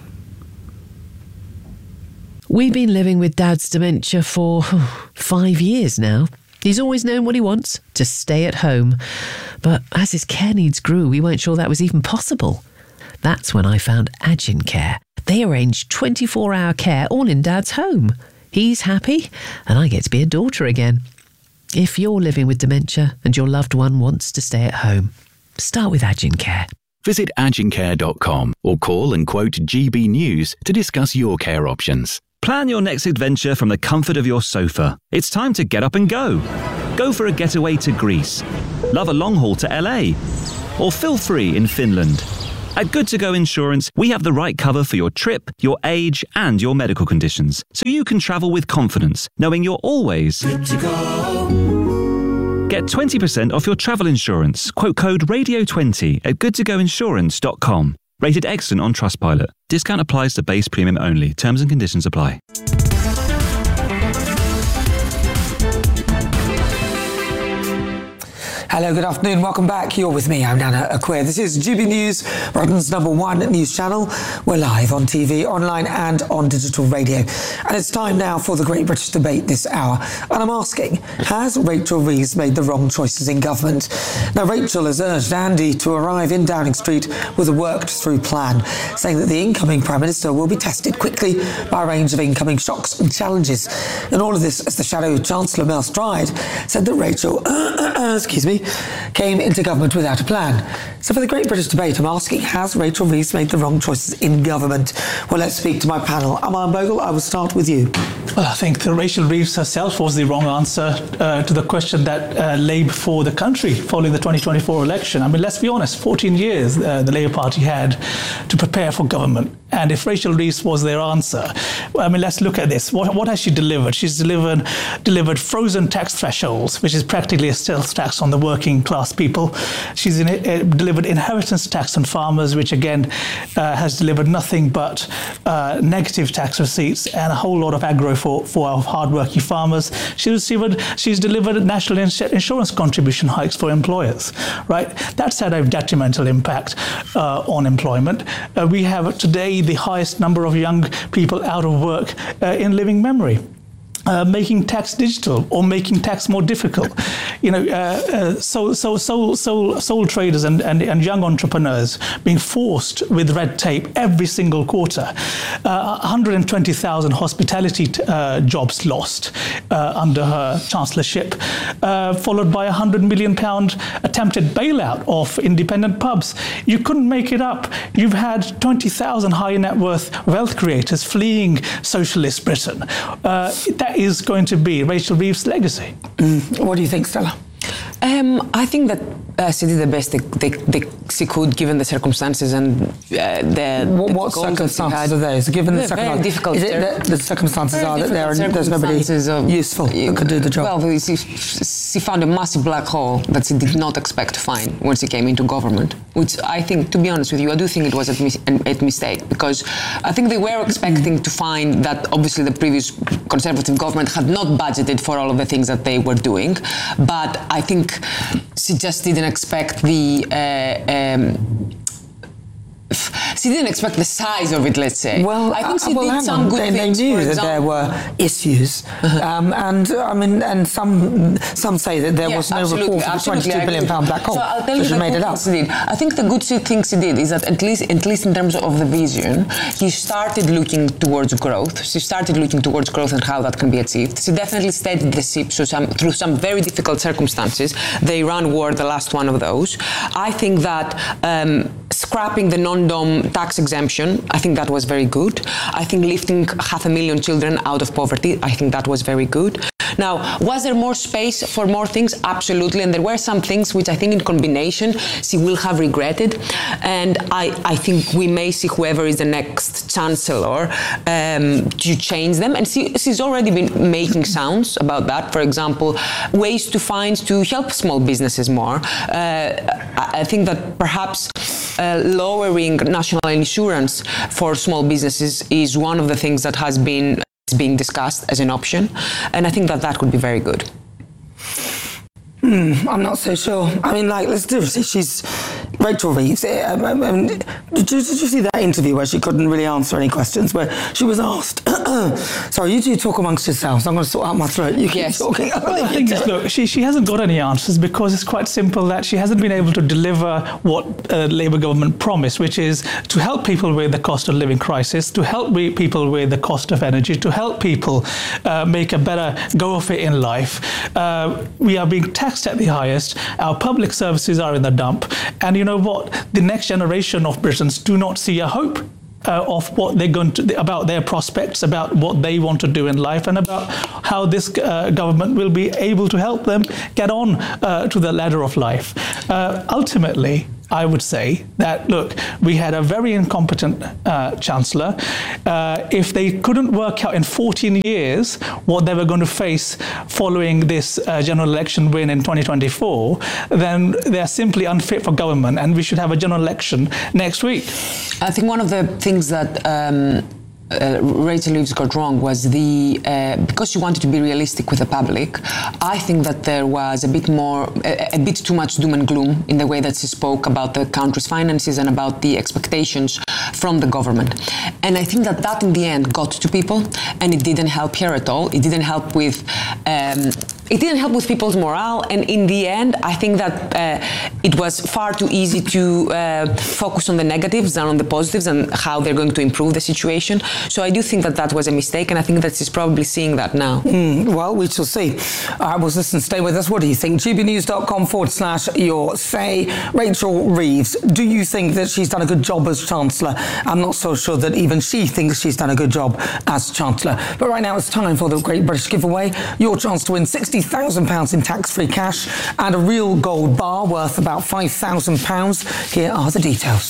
[SPEAKER 16] We've been living with Dad's dementia for five years now. He's always known what he wants, to stay at home. But as his care needs grew, we weren't sure that was even possible. That's when I found Agin Care. They arrange twenty-four hour care all in Dad's home. He's happy, and I get to be a daughter again. If you're living with dementia and your loved one wants to stay at home, start with Agin Care.
[SPEAKER 17] Visit agin care dot com or call and quote G B News to discuss your care options.
[SPEAKER 18] Plan your next adventure from the comfort of your sofa. It's time to get up and go. Go for a getaway to Greece. Love a long haul to L A. Or feel free in Finland. At Good To Go Insurance, we have the right cover for your trip, your age, and your medical conditions, so you can travel with confidence, knowing you're always good to go. Get twenty percent off your travel insurance. Quote code radio twenty at good to go insurance dot com. Rated excellent on Trustpilot. Discount applies to base premium only. Terms and conditions apply.
[SPEAKER 2] Hello, good afternoon. Welcome back. You're with me. I'm Nana Acquia. This is G B News, Britain's number one news channel. We're live on T V, online and on digital radio. And it's time now for the Great British Debate this hour. And I'm asking, has Rachel Reeves made the wrong choices in government? Now, Rachel has urged Andy to arrive in Downing Street with a worked-through plan, saying that the incoming Prime Minister will be tested quickly by a range of incoming shocks and challenges. And all of this as the Shadow Chancellor Mel Stride said that Rachel, uh, uh, uh, excuse me, came into government without a plan. So for the Great British Debate, I'm asking, has Rachel Reeves made the wrong choices in government? Well, let's speak to my panel. Aman Bogle, I will start with you.
[SPEAKER 13] Well, I think that Rachel Reeves herself was the wrong answer uh, to the question that uh, lay before the country following the twenty twenty-four election. I mean, let's be honest, fourteen years uh, the Labour Party had to prepare for government. And if Rachel Reeves was their answer, well, I mean, let's look at this. What, what has she delivered? She's delivered delivered frozen tax thresholds, which is practically a sales tax on the working class people. She's in, uh, delivered inheritance tax on farmers, which again uh, has delivered nothing but uh, negative tax receipts and a whole lot of aggro for, for our hardworking farmers. She's delivered, she's delivered national ins- insurance contribution hikes for employers, right? That's had a detrimental impact uh, on employment. Uh, we have today the highest number of young people out of work uh, in living memory. Uh, making tax digital or making tax more difficult. You know, uh, uh, sole, sole, sole, sole, sole traders and, and, and young entrepreneurs being forced with red tape every single quarter. Uh, one hundred twenty thousand hospitality t- uh, jobs lost uh, under her chancellorship, uh, followed by a one hundred million pound attempted bailout of independent pubs. You couldn't make it up. You've had twenty thousand high net worth wealth creators fleeing socialist Britain. Uh, that is going to be Rachel Reeves' legacy.
[SPEAKER 2] Mm. What do you think, Stella?
[SPEAKER 12] Um, I think that uh, she did the best they, they, they, she could, given the circumstances and uh, the.
[SPEAKER 2] What, what circumstances are those? Given the
[SPEAKER 12] very difficult.
[SPEAKER 2] Is it that the circumstances are that there are, there's nobody of, useful that could do the job?
[SPEAKER 12] Well, she, she found a massive black hole that she did not expect to find when she came into government. Which I think, to be honest with you, I do think it was a, mis- a mistake, because I think they were expecting to find that obviously the previous Conservative government had not budgeted for all of the things that they were doing, but I think she just didn't expect the uh, um, she didn't expect the size of it, let's say.
[SPEAKER 2] Well,
[SPEAKER 12] I think she
[SPEAKER 2] uh, well,
[SPEAKER 12] did some
[SPEAKER 2] on.
[SPEAKER 12] good
[SPEAKER 2] they,
[SPEAKER 12] things.
[SPEAKER 2] They knew
[SPEAKER 12] for
[SPEAKER 2] that
[SPEAKER 12] example.
[SPEAKER 2] there were issues, um, and I mean, and some some say that there
[SPEAKER 12] yeah,
[SPEAKER 2] was no report of the twenty-two billion pound black hole.
[SPEAKER 12] So I'll tell you
[SPEAKER 2] she
[SPEAKER 12] the
[SPEAKER 2] made
[SPEAKER 12] good
[SPEAKER 2] it up.
[SPEAKER 12] She did. I think the good thing she did is that at least, at least in terms of the vision, he started looking towards growth. She started looking towards growth and how that can be achieved. She definitely steadied the ship so some, through some very difficult circumstances. The Iran war, the last one of those. I think that um, scrapping the non-dom tax exemption, I think that was very good. I think lifting half a million children out of poverty, I think that was very good. Now, was there more space for more things? Absolutely. And there were some things which I think in combination she will have regretted. And I, I think we may see whoever is the next chancellor um, to change them. And she, she's already been making sounds about that. For example, ways to find to help small businesses more. Uh, I think that perhaps uh, lowering national insurance for small businesses is one of the things that has been being discussed as an option, and I think that that could be very good.
[SPEAKER 2] Mm, I'm not so sure. I mean, like, let's do it. She's Rachel Reeves, um, um, did, you, did you see that interview where she couldn't really answer any questions, where she was asked, sorry, you two talk amongst yourselves, I'm going to sort out my throat, you keep
[SPEAKER 12] yes.
[SPEAKER 2] talking.
[SPEAKER 13] Well, the thing is, look, she, she hasn't got any answers because it's quite simple that she hasn't been able to deliver what uh, Labour government promised, which is to help people with the cost of living crisis, to help we, people with the cost of energy, to help people uh, make a better go of it in life. Uh, we are being taxed at the highest, our public services are in the dump, and you know what? The next generation of Britons do not see a hope Uh, of what they're going to, about their prospects, about what they want to do in life, and about how this uh, government will be able to help them get on uh, to the ladder of life. Uh, ultimately, I would say that, look, we had a very incompetent uh, Chancellor. Uh, if they couldn't work out in fourteen years what they were going to face following this uh, general election win in twenty twenty-four, then they're simply unfit for government, and we should have a general election next week.
[SPEAKER 12] I think one of the things that um, Uh, Rachel Reeves got wrong was the uh, because she wanted to be realistic with the public. I think that there was a bit more, a, a bit too much doom and gloom in the way that she spoke about the country's finances and about the expectations from the government. And I think that that in the end got to people, and it didn't help her at all. It didn't help with. Um, It didn't help with people's morale, and in the end, I think that uh, it was far too easy to uh, focus on the negatives than on the positives and how they're going to improve the situation. So I do think that that was a mistake, and I think that she's probably seeing that now.
[SPEAKER 2] Mm, well, we shall see. All right, well, listen, stay with us. What do you think? gbnews.com forward slash your say. Rachel Reeves, do you think that she's done a good job as Chancellor? I'm not so sure that even she thinks she's done a good job as Chancellor. But right now, it's time for the Great British Giveaway. Your chance to win sixty thousand pounds in tax-free cash and a real gold bar worth about five thousand pounds. Here are the details.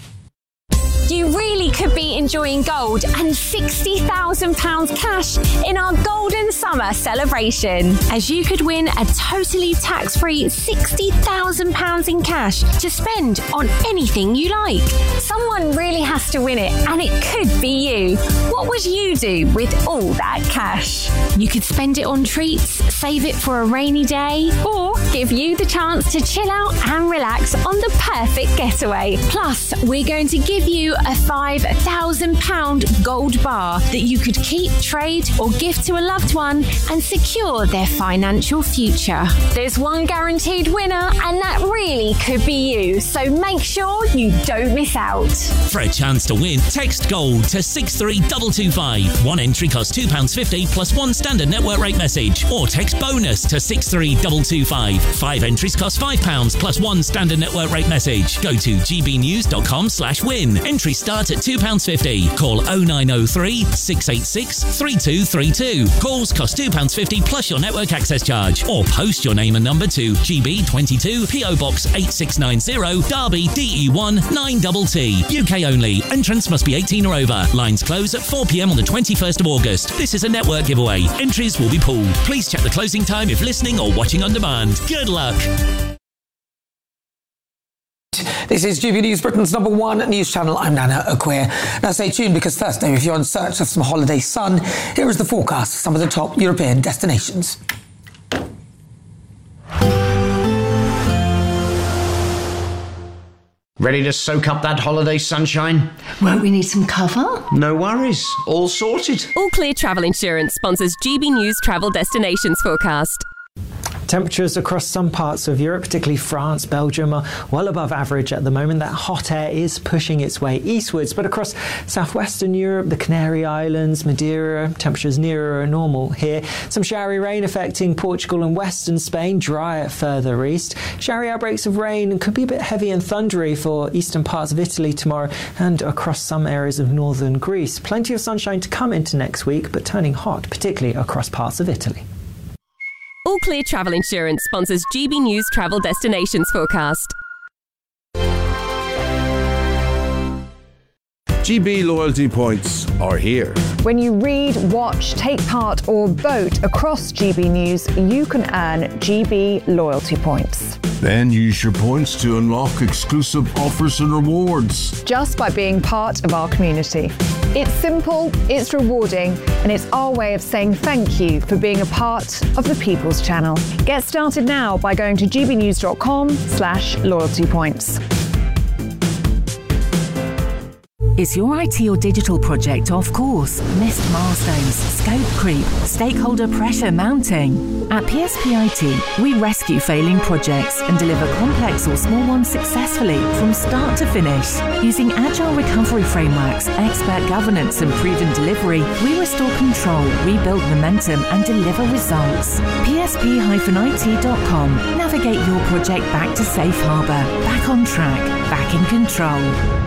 [SPEAKER 19] You really could be enjoying gold and sixty thousand pounds cash in our Golden Summer celebration, as you could win a totally tax-free sixty thousand pounds in cash to spend on anything you like. Someone really has to win it, and it could be you. What would you do with all that cash? You could spend it on treats, save it for a rainy day, or give you the chance to chill out and relax on the perfect getaway. Plus, we're going to give you a five thousand pounds gold bar that you could keep, trade, or gift to a loved one and secure their financial future. There's one guaranteed winner, and that really could be you, so make sure you don't miss out.
[SPEAKER 20] For a chance to win, text GOLD to six three two two five. One entry costs two pounds fifty plus one standard network rate message, or text BONUS to six three two two five. Five entries cost five pounds plus one standard network rate message. Go to gbnews.com slash win. Entry start at two pounds fifty. Call oh nine oh three, six eight six, three two three two. Calls cost two pounds fifty plus your network access charge. Or post your name and number to G B twenty-two, P O Box eight six nine zero, Derby, D E one nine T T. U K only. Entrance must be eighteen or over. Lines close at four p m on the twenty-first of August. This is a network giveaway. Entries will be pooled. Please check the closing time if listening or watching on demand. Good luck.
[SPEAKER 2] This is G B News, Britain's number one news channel. I'm Nana Acquia. Now stay tuned, because Thursday, if you're in search of some holiday sun, here is the forecast for some of the top European destinations.
[SPEAKER 21] Ready to soak up that holiday sunshine?
[SPEAKER 22] Won't we need some cover?
[SPEAKER 21] No worries. All sorted.
[SPEAKER 23] All Clear Travel Insurance sponsors G B News Travel Destinations Forecast.
[SPEAKER 24] Temperatures across some parts of Europe, particularly France, Belgium, are well above average at the moment. That hot air is pushing its way eastwards, but across southwestern Europe, the Canary Islands, Madeira, temperatures nearer normal here. Some showery rain affecting Portugal and western Spain, drier further east. Showery outbreaks of rain could be a bit heavy and thundery for eastern parts of Italy tomorrow and across some areas of northern Greece. Plenty of sunshine to come into next week, but turning hot, particularly across parts of Italy.
[SPEAKER 23] All Clear Travel Insurance sponsors G B News Travel Destinations Forecast.
[SPEAKER 25] G B loyalty points are here.
[SPEAKER 26] When you read, watch, take part or vote across G B News, you can earn G B loyalty points.
[SPEAKER 25] Then use your points to unlock exclusive offers and rewards.
[SPEAKER 26] Just by being part of our community. It's simple, it's rewarding, and it's our way of saying thank you for being a part of the People's Channel. Get started now by going to gbnews.com slash loyalty points.
[SPEAKER 1] Is your I T or digital project off course? Missed milestones, scope creep, stakeholder pressure mounting? At P S P I T, we rescue failing projects and deliver complex or small ones successfully from start to finish. Using agile recovery frameworks, expert governance and proven delivery, we restore control, rebuild momentum and deliver results. P S P I T dot com. Navigate your project back to safe harbour, back on track, back in control.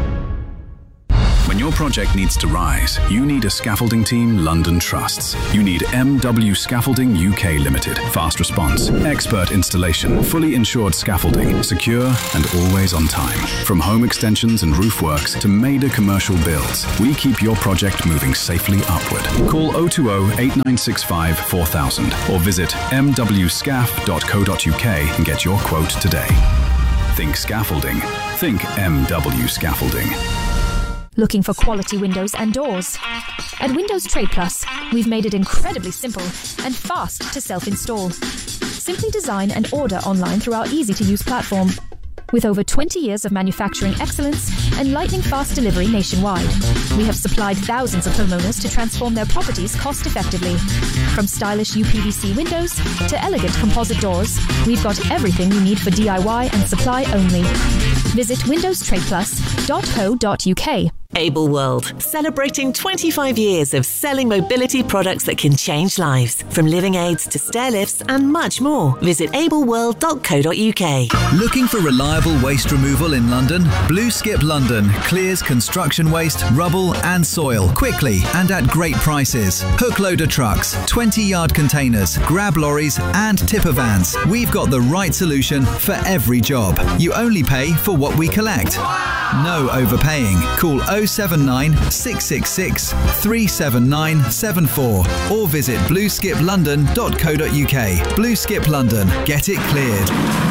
[SPEAKER 3] When your project needs to rise, you need a scaffolding team London trusts. You need M W Scaffolding U K Limited. Fast response, expert installation, fully insured scaffolding, secure and always on time. From home extensions and roof works to major commercial builds, we keep your project moving safely upward. Call oh two oh, eight nine six five, four thousand or visit m w scaf dot co dot u k and get your quote today. Think scaffolding. Think M W Scaffolding.
[SPEAKER 4] Looking for quality windows and doors? At Windows Trade Plus, we've made it incredibly simple and fast to self-install. Simply design and order online through our easy-to-use platform. With over twenty years of manufacturing excellence and lightning-fast delivery nationwide, we have supplied thousands of homeowners to transform their properties cost-effectively. From stylish U P V C windows to elegant composite doors, we've got everything you need for D I Y and supply only. Visit windows trade plus dot co dot u k.
[SPEAKER 9] Able World, celebrating twenty-five years of selling mobility products that can change lives. From living aids to stair lifts and much more. Visit able world dot co dot u k.
[SPEAKER 5] Looking for reliable waste removal in London? Blue Skip London clears construction waste, rubble and soil quickly and at great prices. Hook loader trucks, twenty yard containers, grab lorries and tipper vans. We've got the right solution for every job. You only pay for what we collect. No overpaying. Call oh seven nine, six six six, three seven nine seven four or visit blue skip london dot co dot u k. Blue Skip London. Get it cleared.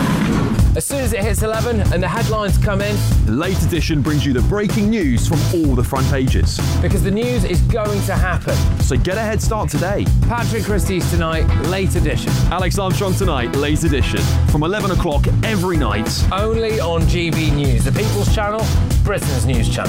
[SPEAKER 10] As soon as it hits eleven and the headlines come in,
[SPEAKER 6] the Late Edition brings you the breaking news from all the front pages.
[SPEAKER 10] Because the news is going to happen.
[SPEAKER 6] So get a head start today.
[SPEAKER 10] Patrick Christie's tonight, Late Edition.
[SPEAKER 6] Alex Armstrong tonight, Late Edition. From eleven o'clock every night.
[SPEAKER 10] Only on G B News, the People's Channel, Britain's news channel.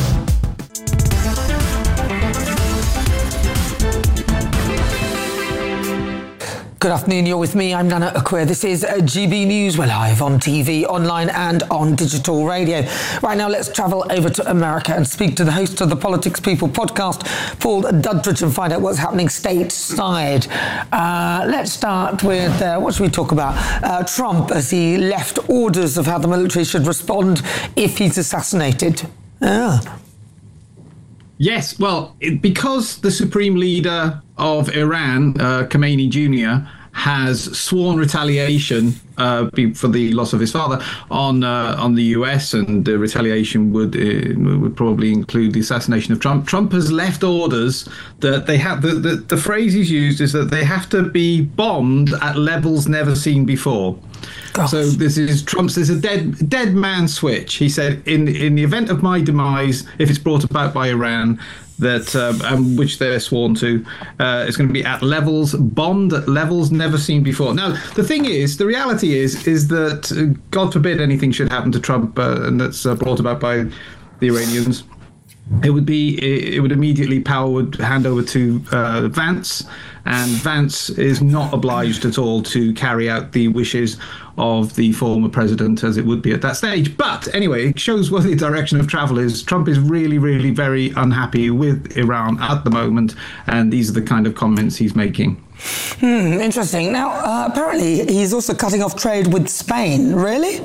[SPEAKER 2] Good afternoon, you're with me, I'm Nana Akua. This is G B News. We're live on T V, online and on digital radio. Right now, let's travel over to America and speak to the host of the Politics People podcast, Paul Duddridge, and find out what's happening stateside. Uh, let's start with, uh, what should we talk about? Uh, Trump, as he left orders of how the military should respond if he's assassinated. Yeah.
[SPEAKER 8] Yes, well, it, because the Supreme Leader of Iran, uh, Khamenei Junior, has sworn retaliation uh, for the loss of his father on uh, on the U S, and the retaliation would uh, would probably include the assassination of Trump. Trump has left orders that they have. The, the, the phrase he's used is that they have to be bombed at levels never seen before. Gosh. So this is Trump's. There's a dead dead man switch. He said, in in the event of my demise, if it's brought about by Iran, that um, um, which they're sworn to, uh, it's going to be at levels bombed at levels never seen before. Now, the thing is, the reality is, is that uh, God forbid anything should happen to Trump, uh, and that's uh, brought about by the Iranians. It would be, it, it would immediately power would hand over to uh, Vance, and Vance is not obliged at all to carry out the wishes of the former president, as it would be at that stage. But anyway, it shows what the direction of travel is. Trump is really, really very unhappy with Iran at the moment, and these are the kind of comments he's making.
[SPEAKER 2] Hmm, interesting. Now, uh, apparently he's also cutting off trade with Spain. Really?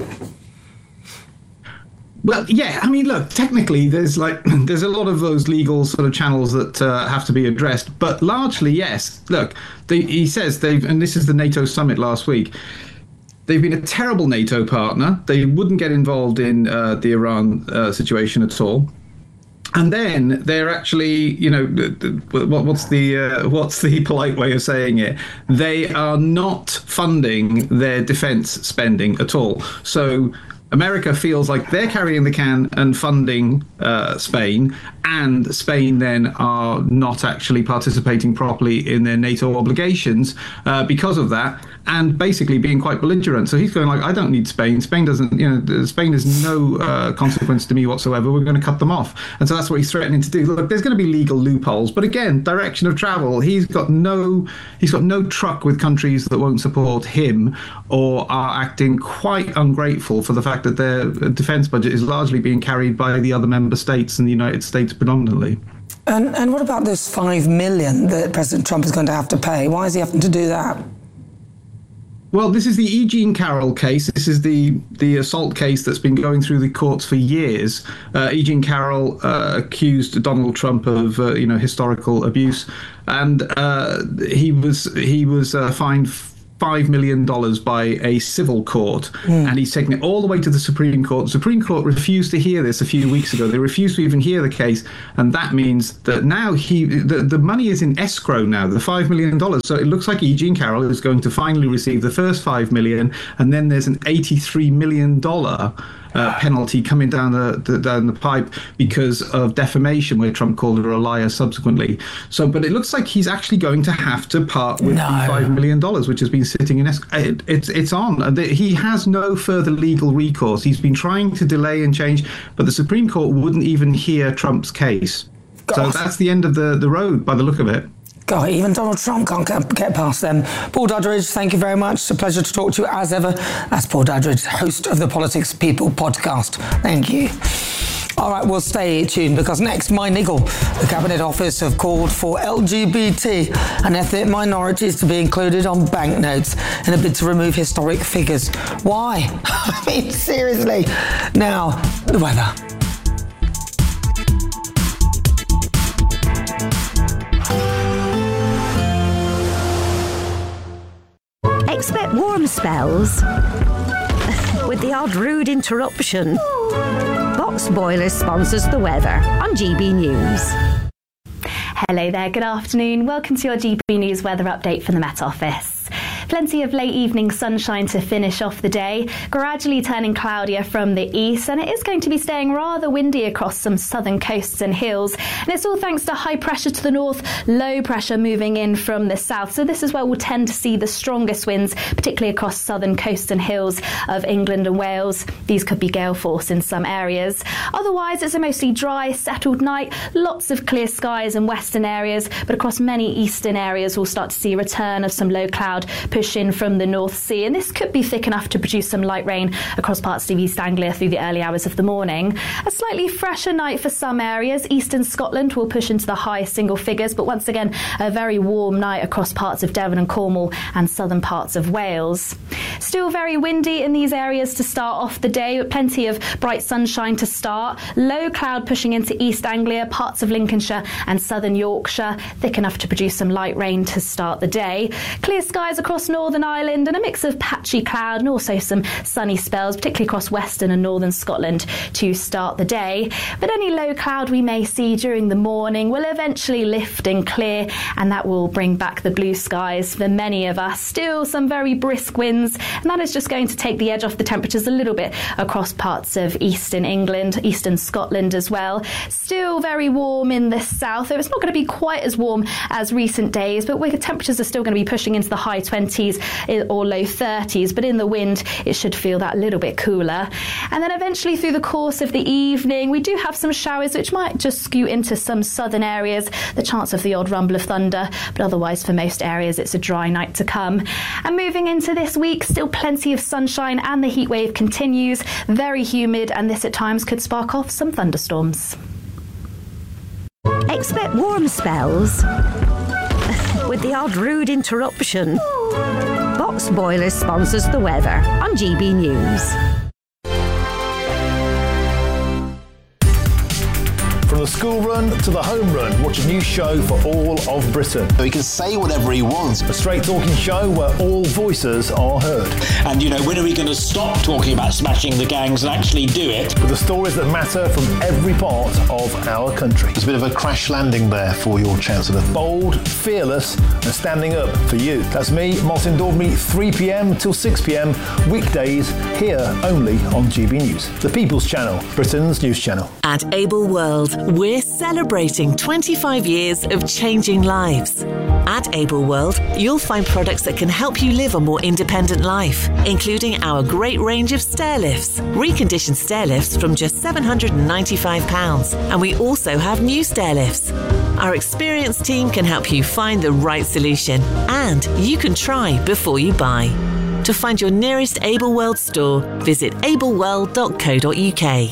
[SPEAKER 8] Well, yeah, I mean, look, technically there's like there's a lot of those legal sort of channels that uh, have to be addressed, but largely, yes. Look, they, he says they've, and this is the NATO summit last week, they've been a terrible NATO partner. They wouldn't get involved in uh, the Iran uh, situation at all. And then they're actually, you know, what's the uh, what's the polite way of saying it? They are not funding their defense spending at all. So America feels like they're carrying the can and funding uh, Spain, and Spain then are not actually participating properly in their NATO obligations uh, because of that, and basically being quite belligerent. So he's going like, I don't need Spain. Spain doesn't, you know, Spain is no uh, consequence to me whatsoever. We're going to cut them off. And so that's what he's threatening to do. Look, there's going to be legal loopholes, but again, direction of travel. He's got no, he's got no truck with countries that won't support him or are acting quite ungrateful for the fact that their defence budget is largely being carried by the other member states and the United States predominantly.
[SPEAKER 2] And, and what about this five million that President Trump is going to have to pay? Why is he having to do that?
[SPEAKER 8] Well, this is the E. Jean Carroll case. This is the, the assault case that's been going through the courts for years. Uh, E. Jean Carroll uh, accused Donald Trump of, uh, you know, historical abuse, and uh, he was he was uh, fined five million dollars by a civil court, mm. and he's taken it all the way to the Supreme Court. The Supreme Court refused to hear this a few weeks ago. They refused to even hear the case, and that means that now he the, the money is in escrow now, the five million dollars. So it looks like E. Jean Carroll is going to finally receive the first five million dollars, and then there's an eighty-three million dollars Uh, penalty coming down the, the down the pipe because of defamation, where Trump called her a liar subsequently. So, but it looks like he's actually going to have to part with no. the five million dollars, which has been sitting in. It, it's it's on. He has no further legal recourse. He's been trying to delay and change, but the Supreme Court wouldn't even hear Trump's case. God. So that's the end of the the road, by the look of it.
[SPEAKER 2] God, even Donald Trump can't get, get past them. Paul Duddridge, thank you very much. It's a pleasure to talk to you as ever. That's Paul Duddridge, host of the Politics People podcast. Thank you. All right, we'll stay tuned because next, my niggle. The Cabinet Office have called for L G B T and ethnic minorities to be included on banknotes in a bid to remove historic figures. Why? I mean, seriously. Now, the weather.
[SPEAKER 7] Expect warm spells with the odd rude interruption. Box Boilers sponsors the weather on G B News.
[SPEAKER 11] Hello there, good afternoon. Welcome to your G B News weather update from the Met Office. Plenty of late evening sunshine to finish off the day, gradually turning cloudier from the east, and it is going to be staying rather windy across some southern coasts and hills. And it's all thanks to high pressure to the north, low pressure moving in from the south. So this is where we'll tend to see the strongest winds, particularly across southern coasts and hills of England and Wales. These could be gale force in some areas. Otherwise, it's a mostly dry, settled night, lots of clear skies in western areas, but across many eastern areas we'll start to see a return of some low cloud push in from the North Sea, and this could be thick enough to produce some light rain across parts of East Anglia through the early hours of the morning. A slightly fresher night for some areas. Eastern Scotland will push into the high single figures, but once again a very warm night across parts of Devon and Cornwall and southern parts of Wales. Still very windy in these areas to start off the day, with plenty of bright sunshine to start. Low cloud pushing into East Anglia, parts of Lincolnshire and southern Yorkshire, thick enough to produce some light rain to start the day. Clear skies across Northern Ireland and a mix of patchy cloud and also some sunny spells, particularly across western and northern Scotland to start the day. But any low cloud we may see during the morning will eventually lift and clear, and that will bring back the blue skies for many of us. Still some very brisk winds, and that is just going to take the edge off the temperatures a little bit across parts of eastern England, eastern Scotland as well. Still very warm in the south. It's not going to be quite as warm as recent days, but where temperatures are still going to be pushing into the high twenties or low thirties, but in the wind it should feel that little bit cooler. And then eventually through the course of the evening we do have some showers which might just skew into some southern areas, the chance of the odd rumble of thunder, but otherwise for most areas it's a dry night to come. And moving into this week, still plenty of sunshine and the heat wave continues, very humid, and this at times could spark off some thunderstorms.
[SPEAKER 7] Expect warm spells with the odd rude interruption. Box Boilers sponsors the weather on G B News.
[SPEAKER 14] From the school run to the home run, watch a new show for all of Britain.
[SPEAKER 15] So he can say whatever he wants.
[SPEAKER 14] A straight talking show where all voices are heard.
[SPEAKER 16] And, you know, when are we going to stop talking about smashing the gangs and actually do it?
[SPEAKER 14] With the stories that matter from every part of our country.
[SPEAKER 15] It's a bit of a crash landing there for your Chancellor.
[SPEAKER 14] Bold, fearless and standing up for you. That's me, Martin Daubney, three p.m. till six p.m. weekdays here only on G B News. The People's Channel, Britain's news channel.
[SPEAKER 9] At Able World, we're celebrating twenty-five years of changing lives. At Able World, you'll find products that can help you live a more independent life, including our great range of stair lifts, reconditioned stair lifts from just seven hundred ninety-five pounds. And we also have new stair lifts. Our experienced team can help you find the right solution, and you can try before you buy. To find your nearest Able World store, visit able world dot co dot uk.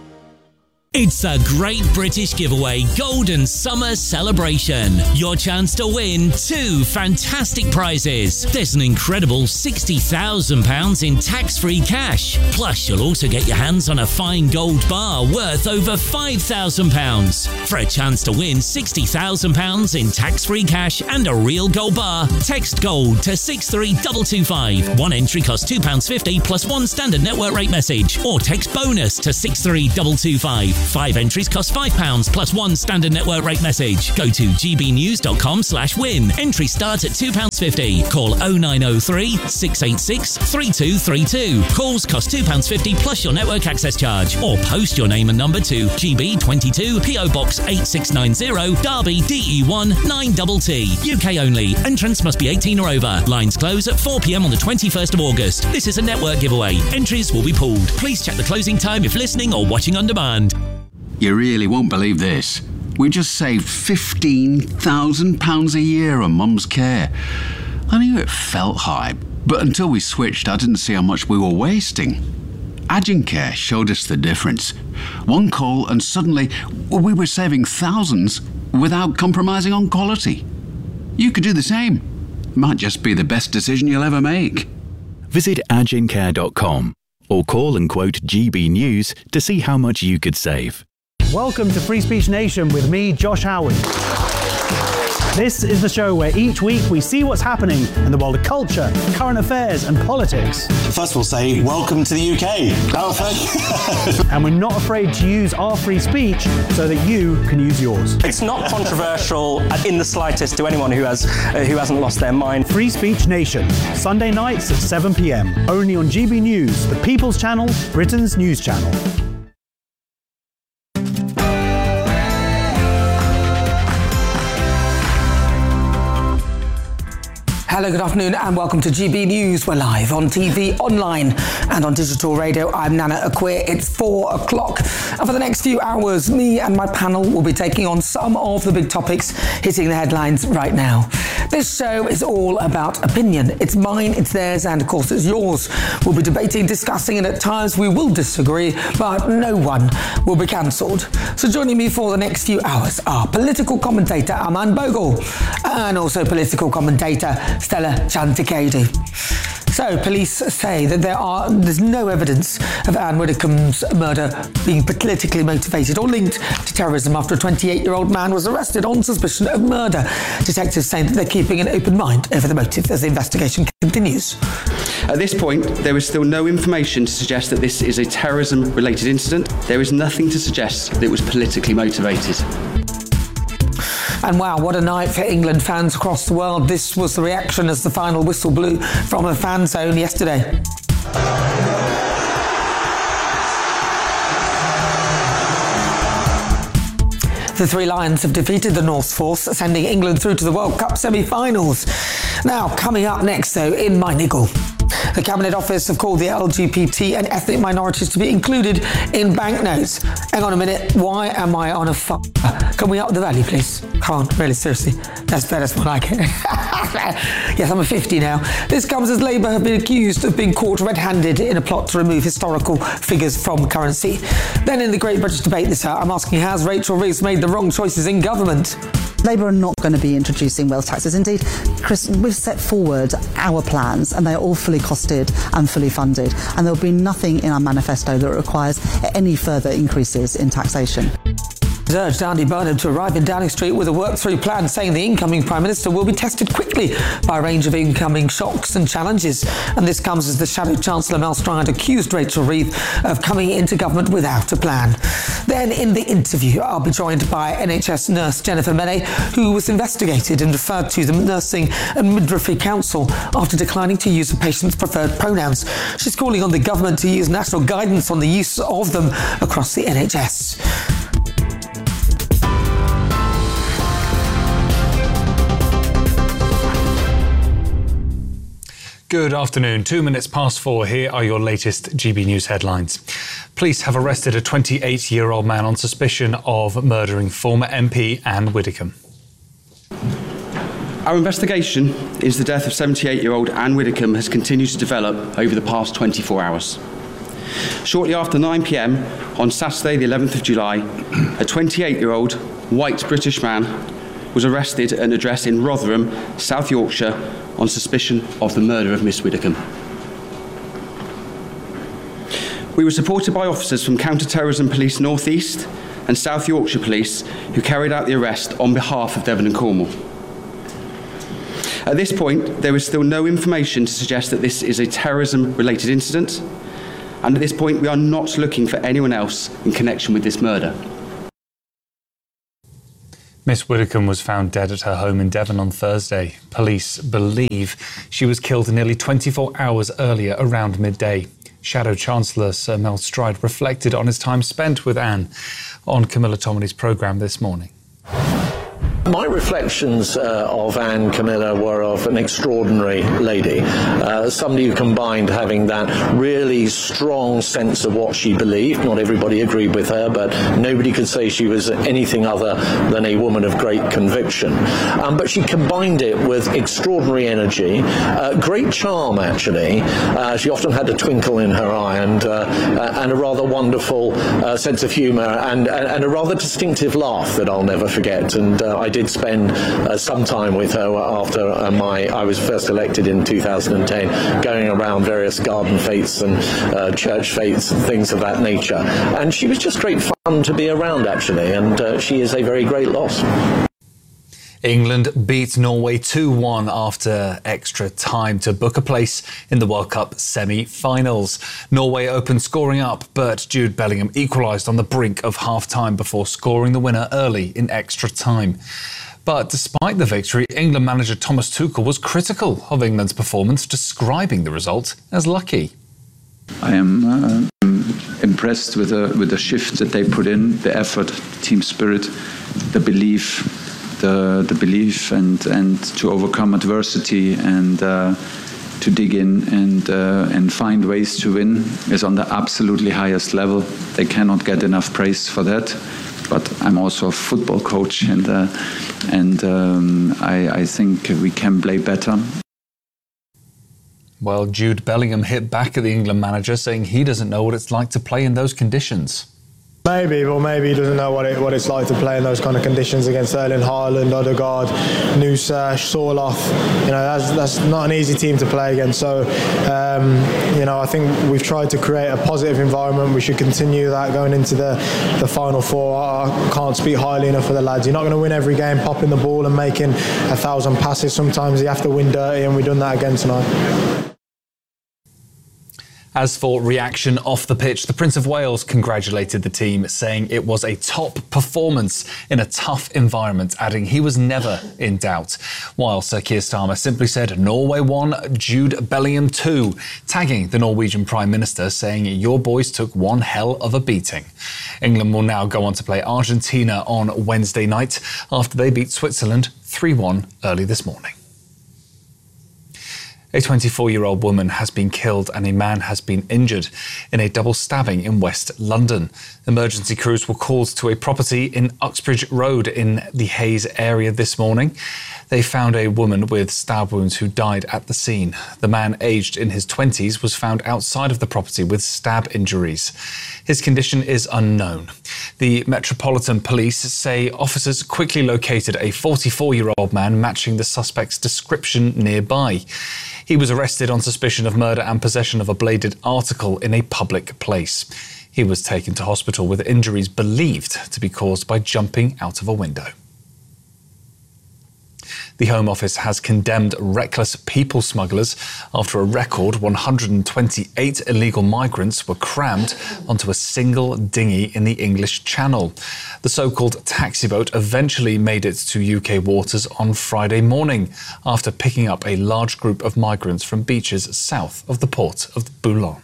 [SPEAKER 12] It's a Great British Giveaway Golden Summer Celebration. Your chance to win two fantastic prizes. There's an incredible sixty thousand pounds in tax-free cash. Plus, you'll also get your hands on a fine gold bar worth over five thousand pounds. For a chance to win sixty thousand pounds in tax-free cash and a real gold bar, text GOLD to six three two two five. One entry costs two pounds fifty plus one standard network rate message. Or text BONUS to six three two two five. Five entries cost five pounds plus one standard network rate message. Go to gbnews.com slash win. Entry starts at two pounds fifty. Call oh nine oh three, six eight six, three two three two. Calls cost two pounds fifty plus your network access charge. Or post your name and number to G B twenty-two P O Box eight six nine zero, Derby D E one nine T T. U K only. Entrants must be eighteen or over. Lines close at four p m on the twenty-first of August. This is a network giveaway. Entries will be pooled. Please check the closing time if listening or watching on demand.
[SPEAKER 13] You really won't believe this. We just saved fifteen thousand pounds a year on Mum's care. I knew it felt high, but until we switched, I didn't see how much we were wasting. Agencare showed us the difference. One call and suddenly we were saving thousands without compromising on quality. You could do the same. Might just be the best decision you'll ever make.
[SPEAKER 17] Visit agencare dot com or call and quote G B News to see how much you could save.
[SPEAKER 18] Welcome to Free Speech Nation with me, Josh Howard. This is the show where each week we see what's happening in the world of culture, current affairs and politics.
[SPEAKER 16] First we'll say, welcome to the U K.
[SPEAKER 18] And we're not afraid to use our free speech so that you can use yours.
[SPEAKER 19] It's not controversial in the slightest to anyone who has uh, who hasn't lost their mind.
[SPEAKER 18] Free Speech Nation, Sunday nights at seven p m, only on G B News, the People's Channel, Britain's news channel.
[SPEAKER 2] Hello, good afternoon and welcome to G B News. We're live on T V, online and on digital radio. I'm Nana Akwe. It's four o'clock. And for the next few hours, me and my panel will be taking on some of the big topics hitting the headlines right now. This show is all about opinion. It's mine, it's theirs, and of course it's yours. We'll be debating, discussing, and at times we will disagree, but no one will be cancelled. So joining me for the next few hours are political commentator Aman Bogle and also political commentator Stella Chantikadu. So, police say that there are there's no evidence of Anne Widdecombe's murder being politically motivated or linked to terrorism after a twenty-eight-year-old man was arrested on suspicion of murder. Detectives saying that they're keeping an open mind over the motive as the investigation continues.
[SPEAKER 20] At this point, there is still no information to suggest that this is a terrorism-related incident. There is nothing to suggest that it was politically motivated.
[SPEAKER 2] And wow, what a night for England fans across the world. This was the reaction as the final whistle blew from a fan zone yesterday. The Three Lions have defeated the North Force, sending England through to the World Cup semi-finals. Now, coming up next, though, in my niggle. The Cabinet Office have called the L G B T and ethnic minorities to be included in banknotes. Hang on a minute, why am I on a f***? Can we up the value, please? Come on, really, seriously. That's better, that's more like it. Yes, I'm a fifty now. This comes as Labour have been accused of being caught red-handed in a plot to remove historical figures from currency. Then in the Great British Debate this hour, I'm asking, has Rachel Reeves made the wrong choices in government?
[SPEAKER 27] Labour are not going to be introducing wealth taxes. Indeed, Chris, we've set forward our plans and they are all fully costed and fully funded. And there will be nothing in our manifesto that requires any further increases in taxation.
[SPEAKER 2] Urged Andy Burnham to arrive in Downing Street with a work-through plan, saying the incoming Prime Minister will be tested quickly by a range of incoming shocks and challenges. And this comes as the Shadow Chancellor Mel Stride accused Rachel Reeves of coming into government without a plan. Then in the interview, I'll be joined by N H S nurse Jennifer Menney, who was investigated and referred to the Nursing and Midwifery Council after declining to use a patient's preferred pronouns. She's calling on the government to use national guidance on the use of them across the N H S.
[SPEAKER 1] Good afternoon. Two minutes past four. Here are your latest G B News headlines. Police have arrested a twenty-eight-year-old man on suspicion of murdering former M P Anne Widdecombe.
[SPEAKER 20] Our investigation is the death of seventy-eight-year-old Anne Widdecombe has continued to develop over the past twenty-four hours. Shortly after nine p m on Saturday the eleventh of July, a twenty-eight-year-old white British man was arrested at an address in Rotherham, South Yorkshire, on suspicion of the murder of Miss Widdecombe. We were supported by officers from Counter-Terrorism Police North East and South Yorkshire Police who carried out the arrest on behalf of Devon and Cornwall. At this point, there is still no information to suggest that this is a terrorism-related incident, and at this point we are not looking for anyone else in connection with this murder.
[SPEAKER 1] Miss Widdecombe was found dead at her home in Devon on Thursday. Police believe she was killed nearly twenty-four hours earlier, around midday. Shadow Chancellor Sir Mel Stride reflected on his time spent with Anne on Camilla Tominey's programme this morning.
[SPEAKER 21] My reflections uh, of Anne Camilla were of an extraordinary lady, uh, somebody who combined having that really strong sense of what she believed. Not everybody agreed with her, but nobody could say she was anything other than a woman of great conviction. Um, but she combined it with extraordinary energy, uh, great charm actually. Uh, she often had a twinkle in her eye and, uh, and a rather wonderful uh, sense of humour and, and a rather distinctive laugh that I'll never forget. And uh, I did spend uh, some time with her after uh, my I was first elected in two thousand ten, going around various garden fetes and uh, church fetes and things of that nature. And she was just great fun to be around, actually, and uh, she is a very great loss.
[SPEAKER 1] England beat Norway two one after extra time to book a place in the World Cup semi-finals. Norway opened scoring up, but Jude Bellingham equalised on the brink of half-time before scoring the winner early in extra time. But despite the victory, England manager Thomas Tuchel was critical of England's performance, describing the result as lucky.
[SPEAKER 22] I am uh, impressed with the, with the shift that they put in, the effort, the team spirit, the belief. The, the belief and, and to overcome adversity and uh, to dig in and uh, and find ways to win is on the absolutely highest level. They cannot get enough praise for that. But I'm also a football coach, and uh, and um, I, I think we can play better.
[SPEAKER 1] Well, Jude Bellingham hit back at the England manager, saying he doesn't know what it's like to play in those conditions.
[SPEAKER 23] Maybe, or maybe he doesn't know what it what it's like to play in those kind of conditions against Erling Haaland, Odegaard, Nusa, Sorloth. You know, that's that's not an easy team to play against. So, um, you know, I think we've tried to create a positive environment. We should continue that going into the the final four. I can't speak highly enough for the lads. You're not going to win every game popping the ball and making a thousand passes. Sometimes you have to win dirty, and we've done that again tonight.
[SPEAKER 1] As for reaction off the pitch, the Prince of Wales congratulated the team, saying it was a top performance in a tough environment, adding he was never in doubt. While Sir Keir Starmer simply said Norway won, Jude Bellingham two, tagging the Norwegian Prime Minister, saying your boys took one hell of a beating. England will now go on to play Argentina on Wednesday night after they beat Switzerland three one early this morning. A twenty-four-year-old woman has been killed and a man has been injured in a double stabbing in West London. Emergency crews were called to a property in Uxbridge Road in the Hayes area this morning. They found a woman with stab wounds who died at the scene. The man, aged in his twenties, was found outside of the property with stab injuries. His condition is unknown. The Metropolitan Police say officers quickly located a forty-four-year-old man matching the suspect's description nearby. He was arrested on suspicion of murder and possession of a bladed article in a public place. He was taken to hospital with injuries believed to be caused by jumping out of a window. The Home Office has condemned reckless people smugglers after a record one hundred twenty-eight illegal migrants were crammed onto a single dinghy in the English Channel. The so-called taxi boat eventually made it to U K waters on Friday morning after picking up a large group of migrants from beaches south of the port of Boulogne.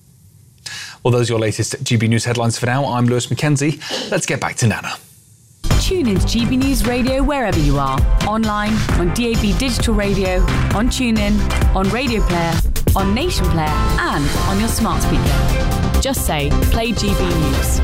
[SPEAKER 1] Well, those are your latest G B News headlines for now. I'm Lewis Mackenzie. Let's get back to Nana.
[SPEAKER 3] Tune into G B News Radio wherever you are. Online, on D A B Digital Radio, on TuneIn, on Radio Player, on Nation Player, and on your smart speaker. Just say, play G B News.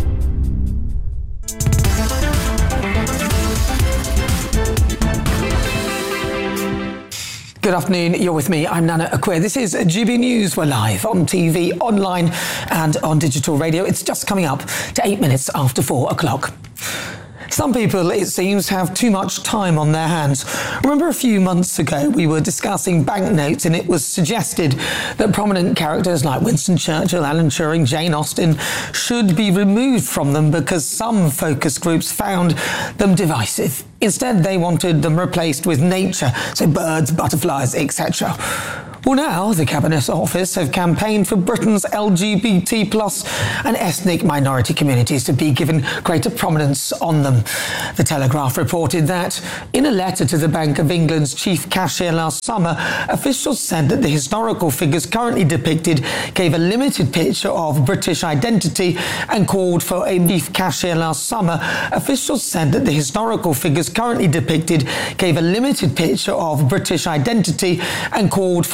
[SPEAKER 2] Good afternoon, you're with me, I'm Nana Acquia. This is G B News. We're live on T V, online and on digital radio. It's just coming up to eight minutes after four o'clock. Some people, it seems, have too much time on their hands. Remember a few months ago we were discussing banknotes and it was suggested that prominent characters like Winston Churchill, Alan Turing, Jane Austen should be removed from them because some focus groups found them divisive. Instead, they wanted them replaced with nature, so birds, butterflies, et cetera. Well, now the Cabinet Office have campaigned for Britain's L G B T plus and ethnic minority communities to be given greater prominence on them. The Telegraph reported that in a letter to the Bank of England's chief cashier last summer, officials said that the historical figures currently depicted gave a limited picture of British identity and called for a chief cashier last summer. Officials said that the historical figures currently depicted gave a limited picture of British identity and called for